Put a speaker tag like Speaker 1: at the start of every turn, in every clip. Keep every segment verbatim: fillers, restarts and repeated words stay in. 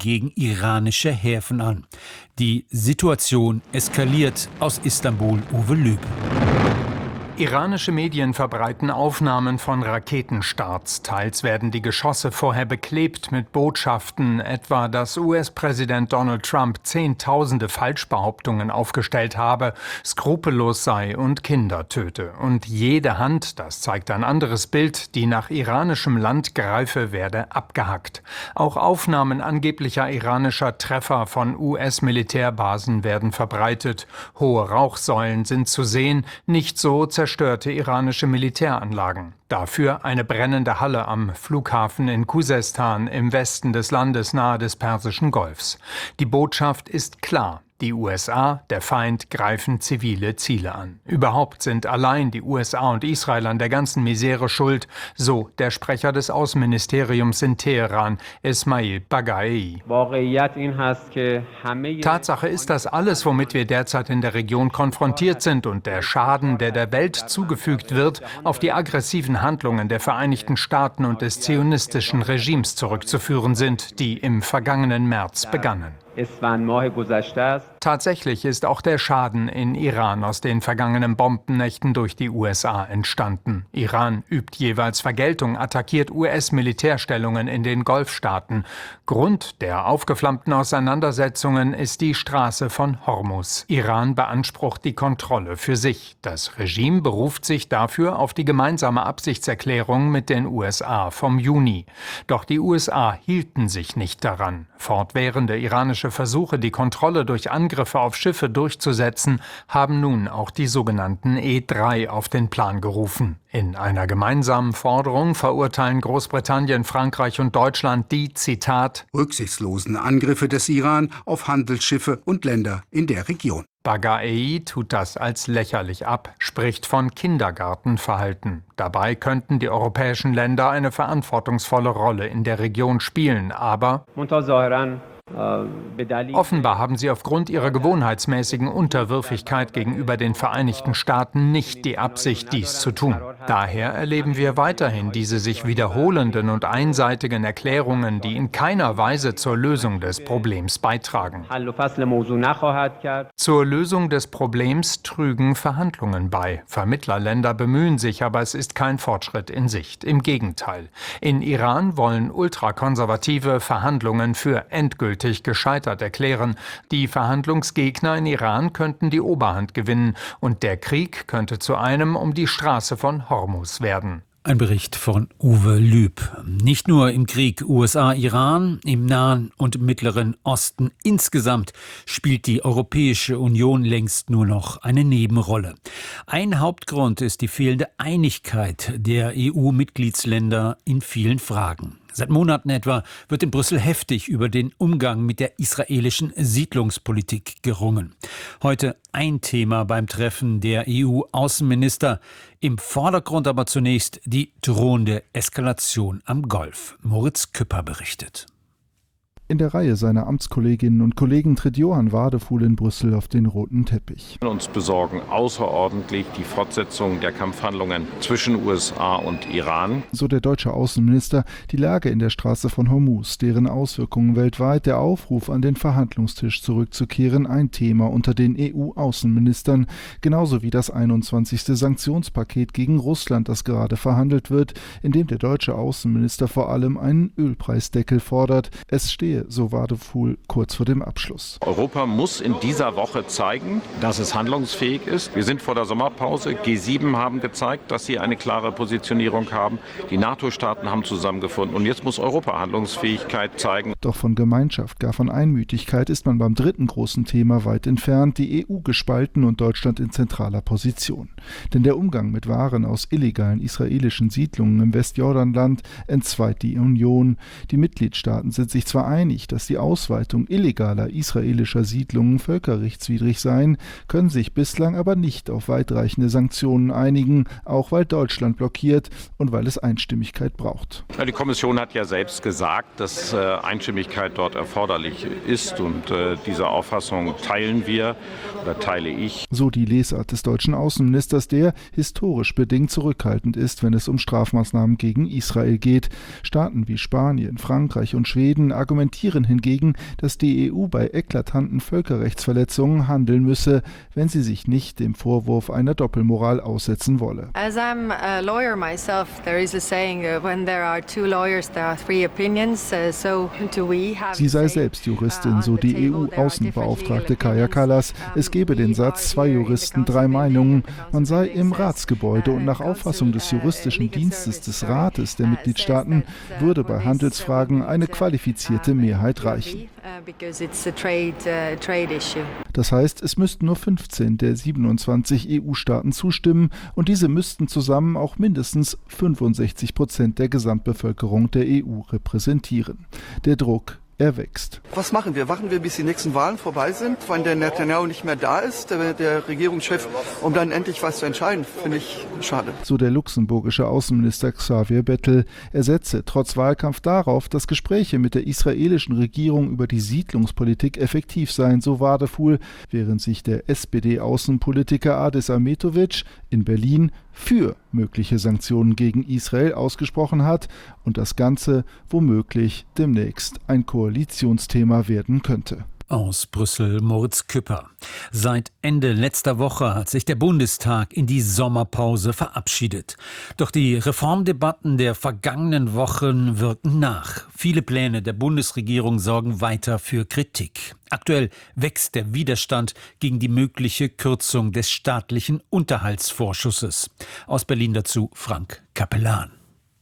Speaker 1: gegen iranische Häfen an. Die Situation eskaliert. Aus Istanbul Uwe Lüb.
Speaker 2: Iranische Medien verbreiten Aufnahmen von Raketenstarts. Teils werden die Geschosse vorher beklebt mit Botschaften, etwa dass U S-Präsident Donald Trump Zehntausende Falschbehauptungen aufgestellt habe, skrupellos sei und Kinder töte. Und jede Hand, das zeigt ein anderes Bild, die nach iranischem Land greife, werde abgehackt. Auch Aufnahmen angeblicher iranischer Treffer von U S-Militärbasen werden verbreitet. Hohe Rauchsäulen sind zu sehen, nicht so zerstörte iranische Militäranlagen. Dafür eine brennende Halle am Flughafen in Khuzestan im Westen des Landes nahe des Persischen Golfs. Die Botschaft ist klar. Die U S A, der Feind, greifen zivile Ziele an. Überhaupt sind allein die U S A und Israel an der ganzen Misere schuld, so der Sprecher des Außenministeriums in Teheran, Esmail Baghai. Tatsache ist, dass alles, womit wir derzeit in der Region konfrontiert sind und der Schaden, der der Welt zugefügt wird, auf die aggressiven Handlungen der Vereinigten Staaten und des zionistischen Regimes zurückzuführen sind, die im vergangenen März begannen. Tatsächlich ist auch der Schaden in Iran aus den vergangenen Bombennächten durch die U S A entstanden. Iran übt jeweils Vergeltung, attackiert U S-Militärstellungen in den Golfstaaten. Grund der aufgeflammten Auseinandersetzungen ist die Straße von Hormuz. Iran beansprucht die Kontrolle für sich. Das Regime beruft sich dafür auf die gemeinsame Absichtserklärung mit den U S A vom Juni. Doch die U S A hielten sich nicht daran. Fortwährende iranische Versuche, die Kontrolle durch Angriffe auf Schiffe durchzusetzen, haben nun auch die sogenannten E drei auf den Plan gerufen. In einer gemeinsamen Forderung verurteilen Großbritannien, Frankreich und Deutschland die, Zitat,
Speaker 3: rücksichtslosen Angriffe des Iran auf Handelsschiffe und Länder in der Region.
Speaker 2: Baghai tut das als lächerlich ab, spricht von Kindergartenverhalten. Dabei könnten die europäischen Länder eine verantwortungsvolle Rolle in der Region spielen, aber offenbar haben sie aufgrund ihrer gewohnheitsmäßigen Unterwürfigkeit gegenüber den Vereinigten Staaten nicht die Absicht, dies zu tun. Daher erleben wir weiterhin diese sich wiederholenden und einseitigen Erklärungen, die in keiner Weise zur Lösung des Problems beitragen. Zur Lösung des Problems trügen Verhandlungen bei. Vermittlerländer bemühen sich, aber es ist kein Fortschritt in Sicht. Im Gegenteil. In Iran wollen ultrakonservative Verhandlungen für endgültig gescheitert erklären. Die Verhandlungsgegner in Iran könnten die Oberhand gewinnen und der Krieg könnte zu einem um die Straße von Hormuz werden.
Speaker 1: Ein Bericht von Uwe Lüb. Nicht nur im Krieg U S A-Iran, im Nahen und Mittleren Osten insgesamt spielt die Europäische Union längst nur noch eine Nebenrolle. Ein Hauptgrund ist die fehlende Einigkeit der E U-Mitgliedsländer in vielen Fragen. Seit Monaten etwa wird in Brüssel heftig über den Umgang mit der israelischen Siedlungspolitik gerungen. Heute ein Thema beim Treffen der E U-Außenminister. Im Vordergrund aber zunächst die drohende Eskalation am Golf. Moritz Küpper berichtet.
Speaker 4: In der Reihe seiner Amtskolleginnen und Kollegen tritt Johann Wadefuhl in Brüssel auf den roten Teppich.
Speaker 5: Uns besorgen außerordentlich die Fortsetzung der Kampfhandlungen zwischen U S A und Iran.
Speaker 4: So der deutsche Außenminister, die Lage in der Straße von Hormuz, deren Auswirkungen weltweit, der Aufruf an den Verhandlungstisch zurückzukehren, ein Thema unter den E U-Außenministern, genauso wie das einundzwanzigste Sanktionspaket gegen Russland, das gerade verhandelt wird, in dem der deutsche Außenminister vor allem einen Ölpreisdeckel fordert. Es stehe, so Wadefuhl kurz vor dem Abschluss.
Speaker 5: Europa muss in dieser Woche zeigen, dass es handlungsfähig ist. Wir sind vor der Sommerpause. G sieben haben gezeigt, dass sie eine klare Positionierung haben. Die NATO-Staaten haben zusammengefunden. Und jetzt muss Europa Handlungsfähigkeit zeigen.
Speaker 4: Doch von Gemeinschaft, gar von Einmütigkeit ist man beim dritten großen Thema weit entfernt. Die E U gespalten und Deutschland in zentraler Position. Denn der Umgang mit Waren aus illegalen israelischen Siedlungen im Westjordanland entzweit die Union. Die Mitgliedstaaten sind sich zwar einig, dass die Ausweitung illegaler israelischer Siedlungen völkerrechtswidrig seien, können sich bislang aber nicht auf weitreichende Sanktionen einigen, auch weil Deutschland blockiert und weil es Einstimmigkeit braucht.
Speaker 5: Ja, die Kommission hat ja selbst gesagt, dass äh, Einstimmigkeit dort erforderlich ist und äh, diese Auffassung teilen wir oder teile ich.
Speaker 4: So die Lesart des deutschen Außenministers, der historisch bedingt zurückhaltend ist, wenn es um Strafmaßnahmen gegen Israel geht. Staaten wie Spanien, Frankreich und Schweden argumentieren argumentieren hingegen, dass die E U bei eklatanten Völkerrechtsverletzungen handeln müsse, wenn sie sich nicht dem Vorwurf einer Doppelmoral aussetzen wolle.
Speaker 6: As I'm a lawyer myself, there is a saying, uh, when there are two lawyers, there are three opinions. Uh, so do we have
Speaker 4: Sie sei selbst Juristin, so die E U-Außenbeauftragte Kaja Kallas. Es gebe den Satz, zwei Juristen, drei Meinungen. Man sei im Ratsgebäude und nach Auffassung des juristischen Dienstes des Rates der Mitgliedstaaten würde bei Handelsfragen eine qualifizierte Mehrheit reichen. Das heißt, es müssten nur fünfzehn der siebenundzwanzig E U-Staaten zustimmen und diese müssten zusammen auch mindestens fünfundsechzig Prozent der Gesamtbevölkerung der E U repräsentieren. Der Druck Er wächst.
Speaker 7: Was machen wir? Warten wir, bis die nächsten Wahlen vorbei sind, wenn der Netanyahu nicht mehr da ist, der, der Regierungschef, um dann endlich was zu entscheiden? Finde ich schade.
Speaker 4: So der luxemburgische Außenminister Xavier Bettel. Er setze trotz Wahlkampf darauf, dass Gespräche mit der israelischen Regierung über die Siedlungspolitik effektiv seien, so Wadefuhl, während sich der S P D-Außenpolitiker Adis Ahmetovic in Berlin für mögliche Sanktionen gegen Israel ausgesprochen hat und das Ganze womöglich demnächst ein Koalitionsthema werden könnte.
Speaker 1: Aus Brüssel Moritz Küpper. Seit Ende letzter Woche hat sich der Bundestag in die Sommerpause verabschiedet. Doch die Reformdebatten der vergangenen Wochen wirken nach. Viele Pläne der Bundesregierung sorgen weiter für Kritik. Aktuell wächst der Widerstand gegen die mögliche Kürzung des staatlichen Unterhaltsvorschusses. Aus Berlin dazu Frank Capellan.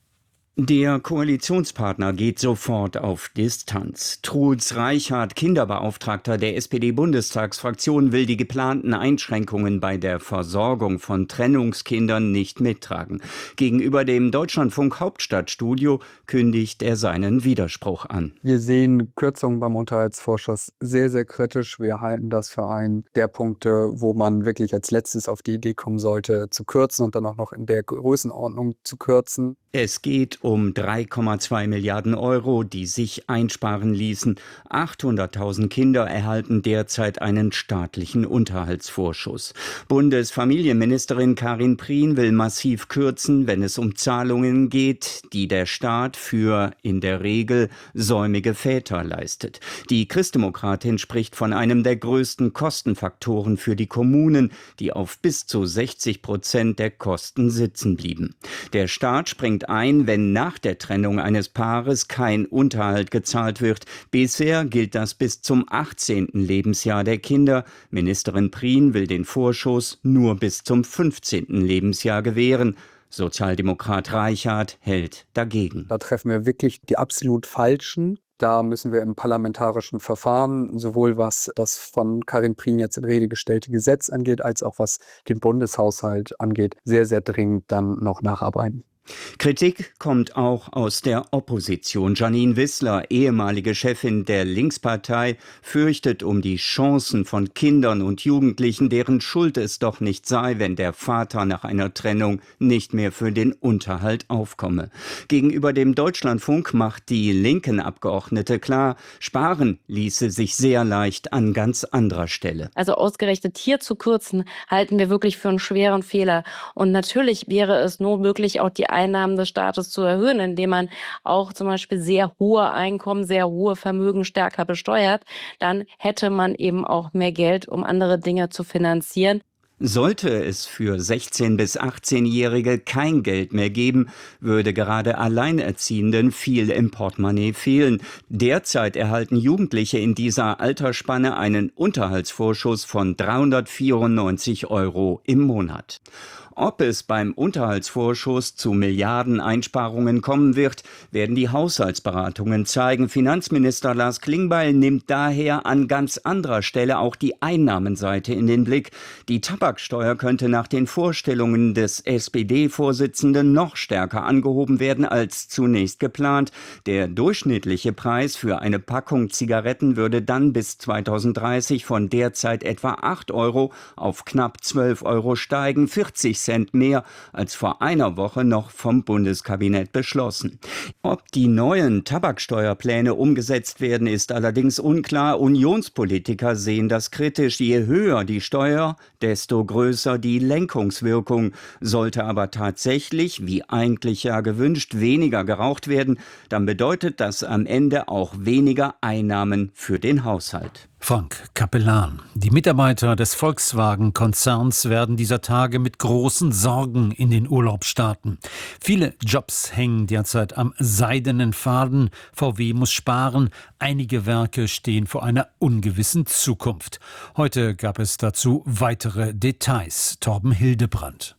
Speaker 8: Der Koalitionspartner geht sofort auf Distanz. Truls Reichhardt, Kinderbeauftragter der S P D-Bundestagsfraktion, will die geplanten Einschränkungen bei der Versorgung von Trennungskindern nicht mittragen. Gegenüber dem Deutschlandfunk Hauptstadtstudio kündigt er seinen Widerspruch an.
Speaker 9: Wir sehen Kürzungen beim Unterhaltsvorschuss sehr, sehr kritisch. Wir halten das für einen der Punkte, wo man wirklich als letztes auf die Idee kommen sollte, zu kürzen und dann auch noch in der Größenordnung zu kürzen.
Speaker 8: Es geht um drei Komma zwei Milliarden Euro, die sich einsparen ließen. achthunderttausend Kinder erhalten derzeit einen staatlichen Unterhaltsvorschuss. Bundesfamilienministerin Karin Prien will massiv kürzen, wenn es um Zahlungen geht, die der Staat für in der Regel säumige Väter leistet. Die Christdemokratin spricht von einem der größten Kostenfaktoren für die Kommunen, die auf bis zu sechzig Prozent der Kosten sitzen blieben. Der Staat springt ein, wenn nach der Trennung eines Paares kein Unterhalt gezahlt wird. Bisher gilt das bis zum achtzehnten Lebensjahr der Kinder. Ministerin Prien will den Vorschuss nur bis zum fünfzehnten Lebensjahr gewähren. Sozialdemokrat Reichhardt hält dagegen.
Speaker 9: Da treffen wir wirklich die absolut Falschen. Da müssen wir im parlamentarischen Verfahren, sowohl was das von Karin Prien jetzt in Rede gestellte Gesetz angeht, als auch was den Bundeshaushalt angeht, sehr, sehr dringend dann noch nacharbeiten.
Speaker 8: Kritik kommt auch aus der Opposition. Janine Wissler, ehemalige Chefin der Linkspartei, fürchtet um die Chancen von Kindern und Jugendlichen, deren Schuld es doch nicht sei, wenn der Vater nach einer Trennung nicht mehr für den Unterhalt aufkomme. Gegenüber dem Deutschlandfunk macht die linken Abgeordnete klar, sparen ließe sich sehr leicht an ganz anderer Stelle.
Speaker 10: Also ausgerechnet hier zu kürzen, halten wir wirklich für einen schweren Fehler. Und natürlich wäre es nur möglich, auch die Einnahmen des Staates zu erhöhen, indem man auch zum Beispiel sehr hohe Einkommen, sehr hohe Vermögen stärker besteuert. Dann hätte man eben auch mehr Geld, um andere Dinge zu finanzieren.
Speaker 8: Sollte es für sechzehn- bis achtzehnjährige kein Geld mehr geben, würde gerade Alleinerziehenden viel im Portemonnaie fehlen. Derzeit erhalten Jugendliche in dieser Altersspanne einen Unterhaltsvorschuss von dreihundertvierundneunzig Euro im Monat. Ob es beim Unterhaltsvorschuss zu Milliardeneinsparungen kommen wird, werden die Haushaltsberatungen zeigen. Finanzminister Lars Klingbeil nimmt daher an ganz anderer Stelle auch die Einnahmenseite in den Blick. Die Tabaksteuer könnte nach den Vorstellungen des S P D-Vorsitzenden noch stärker angehoben werden als zunächst geplant. Der durchschnittliche Preis für eine Packung Zigaretten würde dann bis zweitausenddreißig von derzeit etwa acht Euro auf knapp zwölf Euro steigen. vierzig Prozent mehr als vor einer Woche noch vom Bundeskabinett beschlossen. Ob die neuen Tabaksteuerpläne umgesetzt werden, ist allerdings unklar. Unionspolitiker sehen das kritisch. Je höher die Steuer, desto größer die Lenkungswirkung. Sollte aber tatsächlich, wie eigentlich ja gewünscht, weniger geraucht werden, dann bedeutet das am Ende auch weniger Einnahmen für den Haushalt.
Speaker 1: Frank Capellan. Die Mitarbeiter des Volkswagen-Konzerns werden dieser Tage mit großen Sorgen in den Urlaub starten. Viele Jobs hängen derzeit am seidenen Faden. V W muss sparen. Einige Werke stehen vor einer ungewissen Zukunft. Heute gab es dazu weitere Details. Torben Hildebrand.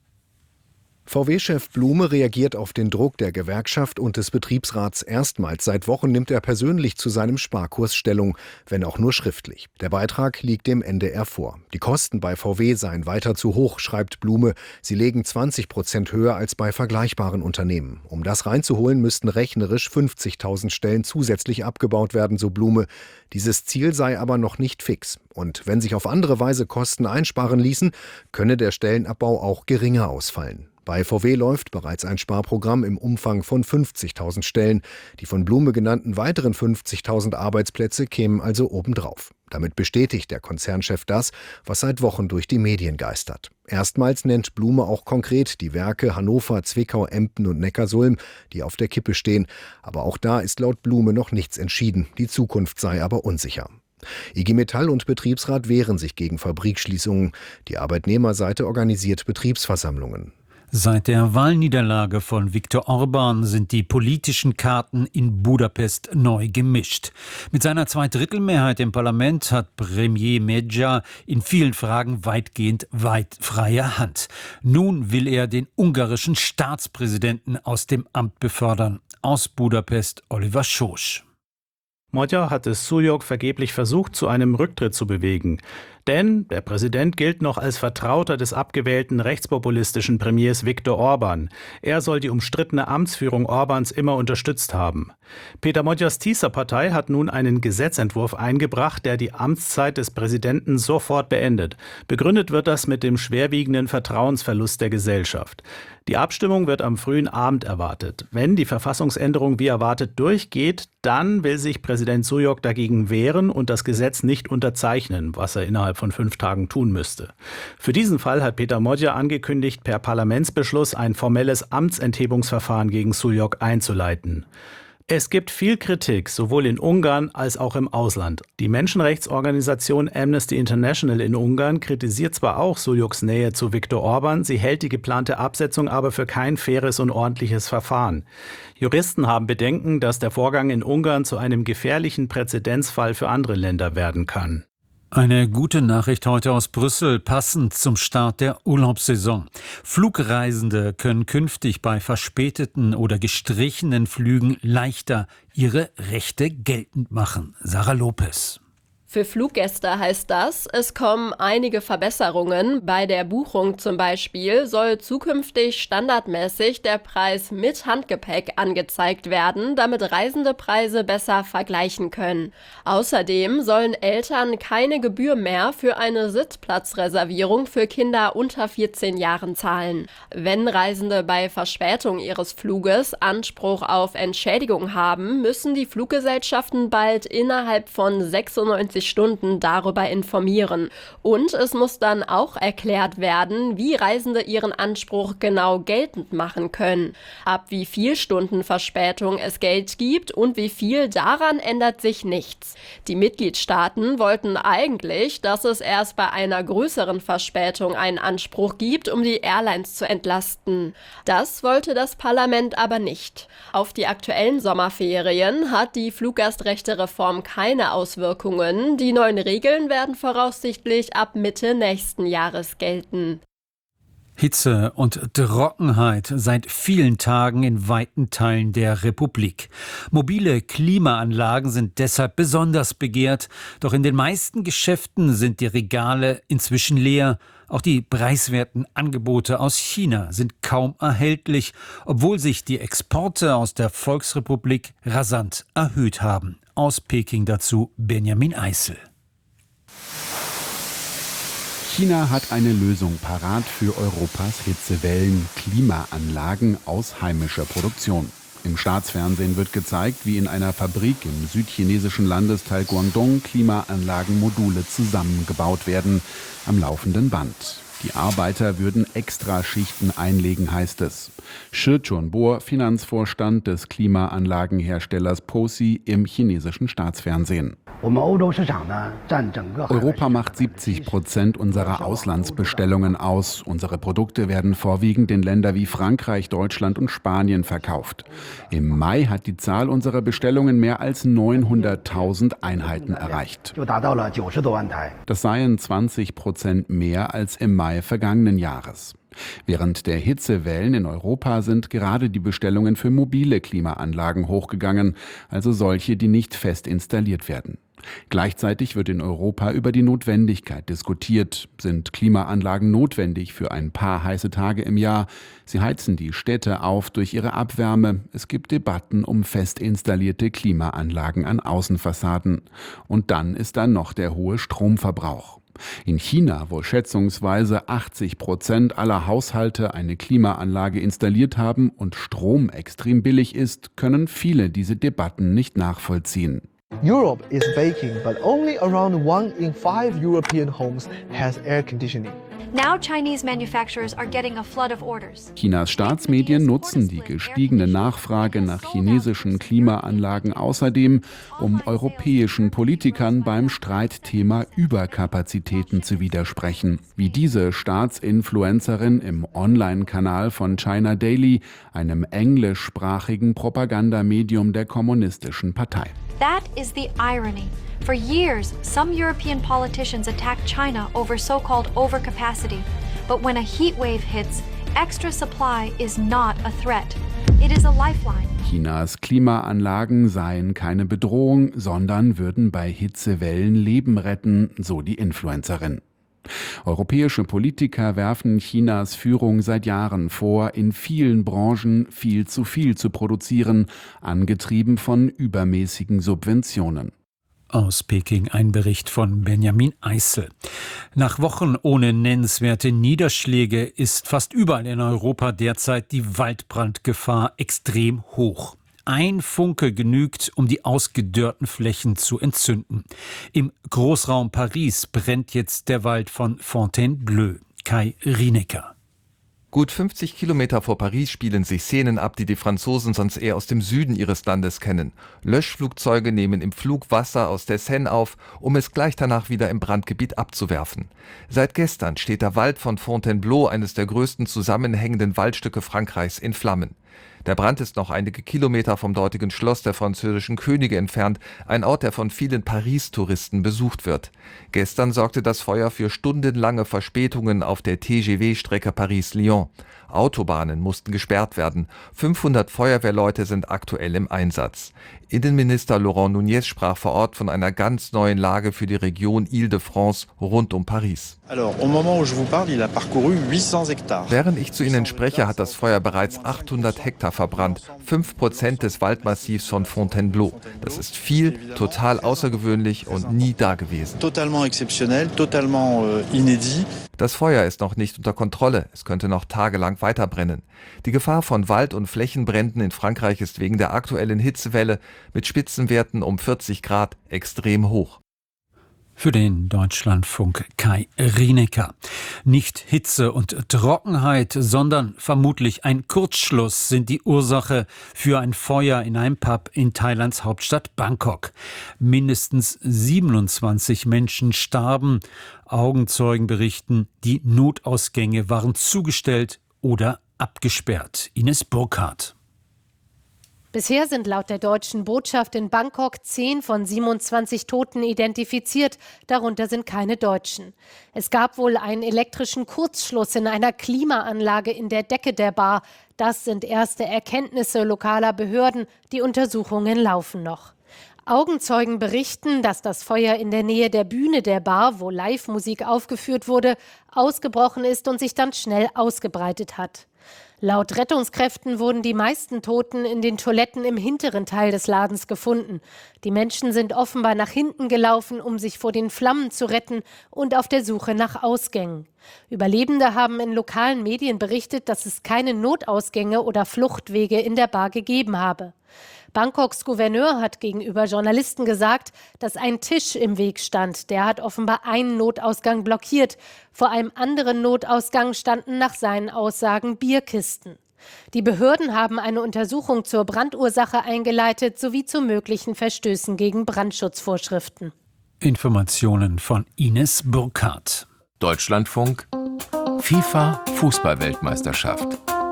Speaker 11: V W-Chef Blume reagiert auf den Druck der Gewerkschaft und des Betriebsrats. Erstmals seit Wochen nimmt er persönlich zu seinem Sparkurs Stellung, wenn auch nur schriftlich. Der Beitrag liegt dem N D R vor. Die Kosten bei V W seien weiter zu hoch, schreibt Blume. Sie legen zwanzig Prozent höher als bei vergleichbaren Unternehmen. Um das reinzuholen, müssten rechnerisch fünfzigtausend Stellen zusätzlich abgebaut werden, so Blume. Dieses Ziel sei aber noch nicht fix. Und wenn sich auf andere Weise Kosten einsparen ließen, könne der Stellenabbau auch geringer ausfallen. Bei V W läuft bereits ein Sparprogramm im Umfang von fünfzigtausend Stellen. Die von Blume genannten weiteren fünfzigtausend Arbeitsplätze kämen also obendrauf. Damit bestätigt der Konzernchef das, was seit Wochen durch die Medien geistert. Erstmals nennt Blume auch konkret die Werke Hannover, Zwickau, Emden und Neckarsulm, die auf der Kippe stehen. Aber auch da ist laut Blume noch nichts entschieden. Die Zukunft sei aber unsicher. I G Metall und Betriebsrat wehren sich gegen Fabrikschließungen. Die Arbeitnehmerseite organisiert Betriebsversammlungen.
Speaker 1: Seit der Wahlniederlage von Viktor Orban sind die politischen Karten in Budapest neu gemischt. Mit seiner Zweidrittelmehrheit im Parlament hat Premier Medja in vielen Fragen weitgehend weit freie Hand. Nun will er den ungarischen Staatspräsidenten aus dem Amt befördern. Aus Budapest Oliver Schosch.
Speaker 12: Magyar hat es Szújog vergeblich versucht, zu einem Rücktritt zu bewegen. Denn der Präsident gilt noch als Vertrauter des abgewählten rechtspopulistischen Premiers Viktor Orban. Er soll die umstrittene Amtsführung Orbans immer unterstützt haben. Peter Magyars Tisza-Partei hat nun einen Gesetzentwurf eingebracht, der die Amtszeit des Präsidenten sofort beendet. Begründet wird das mit dem schwerwiegenden Vertrauensverlust der Gesellschaft. Die Abstimmung wird am frühen Abend erwartet. Wenn die Verfassungsänderung wie erwartet durchgeht, dann will sich Präsident Szújog dagegen wehren und das Gesetz nicht unterzeichnen, was er innerhalb von fünf Tagen tun müsste. Für diesen Fall hat Peter Magyar angekündigt, per Parlamentsbeschluss ein formelles Amtsenthebungsverfahren gegen Szújog einzuleiten. Es gibt viel Kritik, sowohl in Ungarn als auch im Ausland. Die Menschenrechtsorganisation Amnesty International in Ungarn kritisiert zwar auch Szújogs Nähe zu Viktor Orban, sie hält die geplante Absetzung aber für kein faires und ordentliches Verfahren. Juristen haben Bedenken, dass der Vorgang in Ungarn zu einem gefährlichen Präzedenzfall für andere Länder werden kann.
Speaker 1: Eine gute Nachricht heute aus Brüssel, passend zum Start der Urlaubssaison. Flugreisende können künftig bei verspäteten oder gestrichenen Flügen leichter ihre Rechte geltend machen. Sarah Lopez.
Speaker 13: Für Fluggäste heißt das, es kommen einige Verbesserungen. Bei der Buchung zum Beispiel soll zukünftig standardmäßig der Preis mit Handgepäck angezeigt werden, damit Reisende Preise besser vergleichen können. Außerdem sollen Eltern keine Gebühr mehr für eine Sitzplatzreservierung für Kinder unter vierzehn Jahren zahlen. Wenn Reisende bei Verspätung ihres Fluges Anspruch auf Entschädigung haben, müssen die Fluggesellschaften bald innerhalb von sechsundneunzig Stunden darüber informieren. Und es muss dann auch erklärt werden, wie Reisende ihren Anspruch genau geltend machen können. Ab wie viel Stunden Verspätung es Geld gibt und wie viel, daran ändert sich nichts. Die Mitgliedstaaten wollten eigentlich, dass es erst bei einer größeren Verspätung einen Anspruch gibt, um die Airlines zu entlasten. Das wollte das Parlament aber nicht. Auf die aktuellen Sommerferien hat die Fluggastrechtereform keine Auswirkungen. Die neuen Regeln werden voraussichtlich ab Mitte nächsten Jahres gelten.
Speaker 1: Hitze und Trockenheit seit vielen Tagen in weiten Teilen der Republik. Mobile Klimaanlagen sind deshalb besonders begehrt. Doch in den meisten Geschäften sind die Regale inzwischen leer. Auch die preiswerten Angebote aus China sind kaum erhältlich, obwohl sich die Exporte aus der Volksrepublik rasant erhöht haben. Aus Peking dazu Benjamin Eisel.
Speaker 14: China hat eine Lösung parat für Europas Hitzewellen: Klimaanlagen aus heimischer Produktion. Im Staatsfernsehen wird gezeigt, wie in einer Fabrik im südchinesischen Landesteil Guangdong Klimaanlagenmodule zusammengebaut werden, am laufenden Band. Die Arbeiter würden Extraschichten einlegen, heißt es. Shi Chunbo, Finanzvorstand des Klimaanlagenherstellers P O S I im chinesischen Staatsfernsehen. Europa macht siebzig Prozent unserer Auslandsbestellungen aus. Unsere Produkte werden vorwiegend in Länder wie Frankreich, Deutschland und Spanien verkauft. Im Mai hat die Zahl unserer Bestellungen mehr als neunhunderttausend Einheiten erreicht. Das seien zwanzig Prozent mehr als im Mai vergangenen Jahres. Während der Hitzewellen in Europa sind gerade die Bestellungen für mobile Klimaanlagen hochgegangen, also solche, die nicht fest installiert werden. Gleichzeitig wird in Europa über die Notwendigkeit diskutiert. Sind Klimaanlagen notwendig für ein paar heiße Tage im Jahr? Sie heizen die Städte auf durch ihre Abwärme. Es gibt Debatten um fest installierte Klimaanlagen an Außenfassaden. Und dann ist da noch der hohe Stromverbrauch. In China, wo schätzungsweise achtzig Prozent aller Haushalte eine Klimaanlage installiert haben und Strom extrem billig ist, können viele diese Debatten nicht nachvollziehen.
Speaker 15: Europe is baking, but only around one in five European homes has air conditioning.
Speaker 16: Now Chinese manufacturers are getting a flood of orders.
Speaker 14: Chinas Staatsmedien nutzen die gestiegene Nachfrage nach chinesischen Klimaanlagen außerdem, um europäischen Politikern beim Streitthema Überkapazitäten zu widersprechen, wie diese Staatsinfluencerin im Online-Kanal von China Daily, einem englischsprachigen Propagandamedium der Kommunistischen Partei.
Speaker 16: That is the irony. For years, some European politicians attacked China over so-called overcapacity. But when a heat wave hits, extra supply is not a threat. It is a lifeline.
Speaker 14: Chinas Klimaanlagen seien keine Bedrohung, sondern würden bei Hitzewellen Leben retten, so die Influencerin. Europäische Politiker werfen Chinas Führung seit Jahren vor, in vielen Branchen viel zu viel zu produzieren, angetrieben von übermäßigen Subventionen.
Speaker 1: Aus Peking ein Bericht von Benjamin Eissel. Nach Wochen ohne nennenswerte Niederschläge ist fast überall in Europa derzeit die Waldbrandgefahr extrem hoch. Ein Funke genügt, um die ausgedörrten Flächen zu entzünden. Im Großraum Paris brennt jetzt der Wald von Fontainebleau. Kai Rienecker.
Speaker 17: Gut fünfzig Kilometer vor Paris spielen sich Szenen ab, die die Franzosen sonst eher aus dem Süden ihres Landes kennen. Löschflugzeuge nehmen im Flug Wasser aus der Seine auf, um es gleich danach wieder im Brandgebiet abzuwerfen. Seit gestern steht der Wald von Fontainebleau, eines der größten zusammenhängenden Waldstücke Frankreichs, in Flammen. Der Brand ist noch einige Kilometer vom dortigen Schloss der französischen Könige entfernt, ein Ort, der von vielen Paris-Touristen besucht wird. Gestern sorgte das Feuer für stundenlange Verspätungen auf der T G V-Strecke Paris-Lyon. Autobahnen mussten gesperrt werden. fünfhundert Feuerwehrleute sind aktuell im Einsatz. Innenminister Laurent Nunez sprach vor Ort von einer ganz neuen Lage für die Region Île-de-France rund um Paris. Während ich zu Ihnen spreche, hat das Feuer bereits achthundert Hektar verbrannt, fünf Prozent des Waldmassivs von Fontainebleau. Das ist viel, total außergewöhnlich und nie dagewesen. Das Feuer ist noch nicht unter Kontrolle. Es könnte noch tagelang weiterbrennen. Die Gefahr von Wald- und Flächenbränden in Frankreich ist wegen der aktuellen Hitzewelle mit Spitzenwerten um vierzig Grad extrem hoch.
Speaker 1: Für den Deutschlandfunk Kai Rienecker. Nicht Hitze und Trockenheit, sondern vermutlich ein Kurzschluss sind die Ursache für ein Feuer in einem Pub in Thailands Hauptstadt Bangkok. Mindestens siebenundzwanzig Menschen starben. Augenzeugen berichten, die Notausgänge waren zugestellt oder abgesperrt. Ines Burkhardt.
Speaker 18: Bisher sind laut der deutschen Botschaft in Bangkok zehn von siebenundzwanzig Toten identifiziert, darunter sind keine Deutschen. Es gab wohl einen elektrischen Kurzschluss in einer Klimaanlage in der Decke der Bar. Das sind erste Erkenntnisse lokaler Behörden, die Untersuchungen laufen noch. Augenzeugen berichten, dass das Feuer in der Nähe der Bühne der Bar, wo Live-Musik aufgeführt wurde, ausgebrochen ist und sich dann schnell ausgebreitet hat. Laut Rettungskräften wurden die meisten Toten in den Toiletten im hinteren Teil des Ladens gefunden. Die Menschen sind offenbar nach hinten gelaufen, um sich vor den Flammen zu retten und auf der Suche nach Ausgängen. Überlebende haben in lokalen Medien berichtet, dass es keine Notausgänge oder Fluchtwege in der Bar gegeben habe. Bangkoks Gouverneur hat gegenüber Journalisten gesagt, dass ein Tisch im Weg stand. Der hat offenbar einen Notausgang blockiert. Vor einem anderen Notausgang standen nach seinen Aussagen Bierkisten. Die Behörden haben eine Untersuchung zur Brandursache eingeleitet sowie zu möglichen Verstößen gegen Brandschutzvorschriften.
Speaker 1: Informationen von Ines Burkhardt.
Speaker 19: Deutschlandfunk FIFA Fußball-Weltmeisterschaft.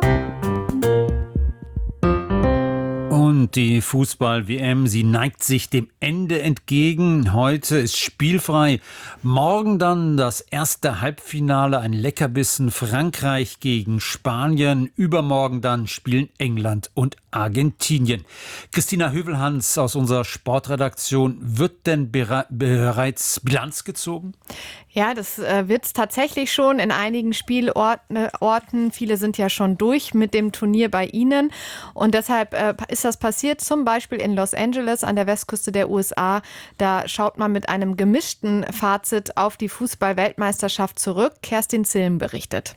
Speaker 1: Und die Fußball-W M, sie neigt sich dem Ende entgegen. Heute ist spielfrei. Morgen dann das erste Halbfinale, ein Leckerbissen, Frankreich gegen Spanien. Übermorgen dann spielen England und Argentinien. Christina Hövelhans aus unserer Sportredaktion, wird denn bere- bereits Bilanz gezogen?
Speaker 20: Ja, das äh, wird es tatsächlich schon in einigen Spielorten. Orten. Viele sind ja schon durch mit dem Turnier bei Ihnen. Und deshalb äh, ist das passiert, zum Beispiel in Los Angeles an der Westküste der U S A. Da schaut man mit einem gemischten Fazit auf die Fußball-Weltmeisterschaft zurück. Kerstin Zilm berichtet.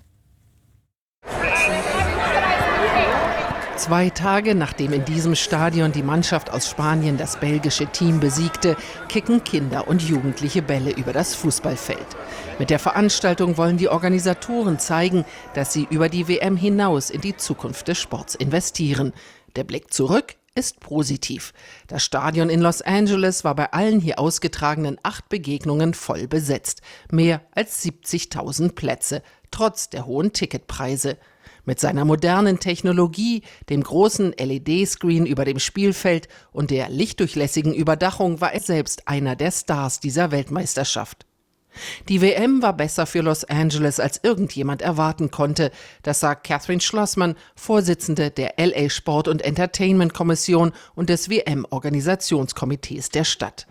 Speaker 21: Zwei Tage nachdem in diesem Stadion die Mannschaft aus Spanien das belgische Team besiegte, kicken Kinder und Jugendliche Bälle über das Fußballfeld. Mit der Veranstaltung wollen die Organisatoren zeigen, dass sie über die W M hinaus in die Zukunft des Sports investieren. Der Blick zurück ist positiv. Das Stadion in Los Angeles war bei allen hier ausgetragenen acht Begegnungen voll besetzt. Mehr als siebzigtausend Plätze, trotz der hohen Ticketpreise. Mit seiner modernen Technologie, dem großen L E D-Screen über dem Spielfeld und der lichtdurchlässigen Überdachung war er selbst einer der Stars dieser Weltmeisterschaft. Die W M war besser für Los Angeles, als irgendjemand erwarten konnte. Das sagt Catherine Schlossmann, Vorsitzende der L A Sport- und Entertainment-Kommission und des W M-Organisationskomitees der Stadt.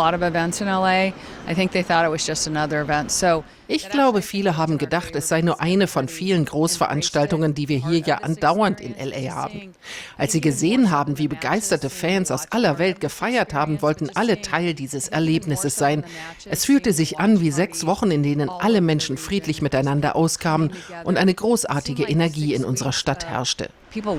Speaker 21: Ich glaube, viele haben gedacht, es sei nur eine von vielen Großveranstaltungen, die wir hier ja andauernd in L A haben. Als sie gesehen haben, wie begeisterte Fans aus aller Welt gefeiert haben, wollten alle Teil dieses Erlebnisses sein. Es fühlte sich an wie sechs Wochen, in denen alle Menschen friedlich miteinander auskamen und eine großartige Energie in unserer Stadt herrschte.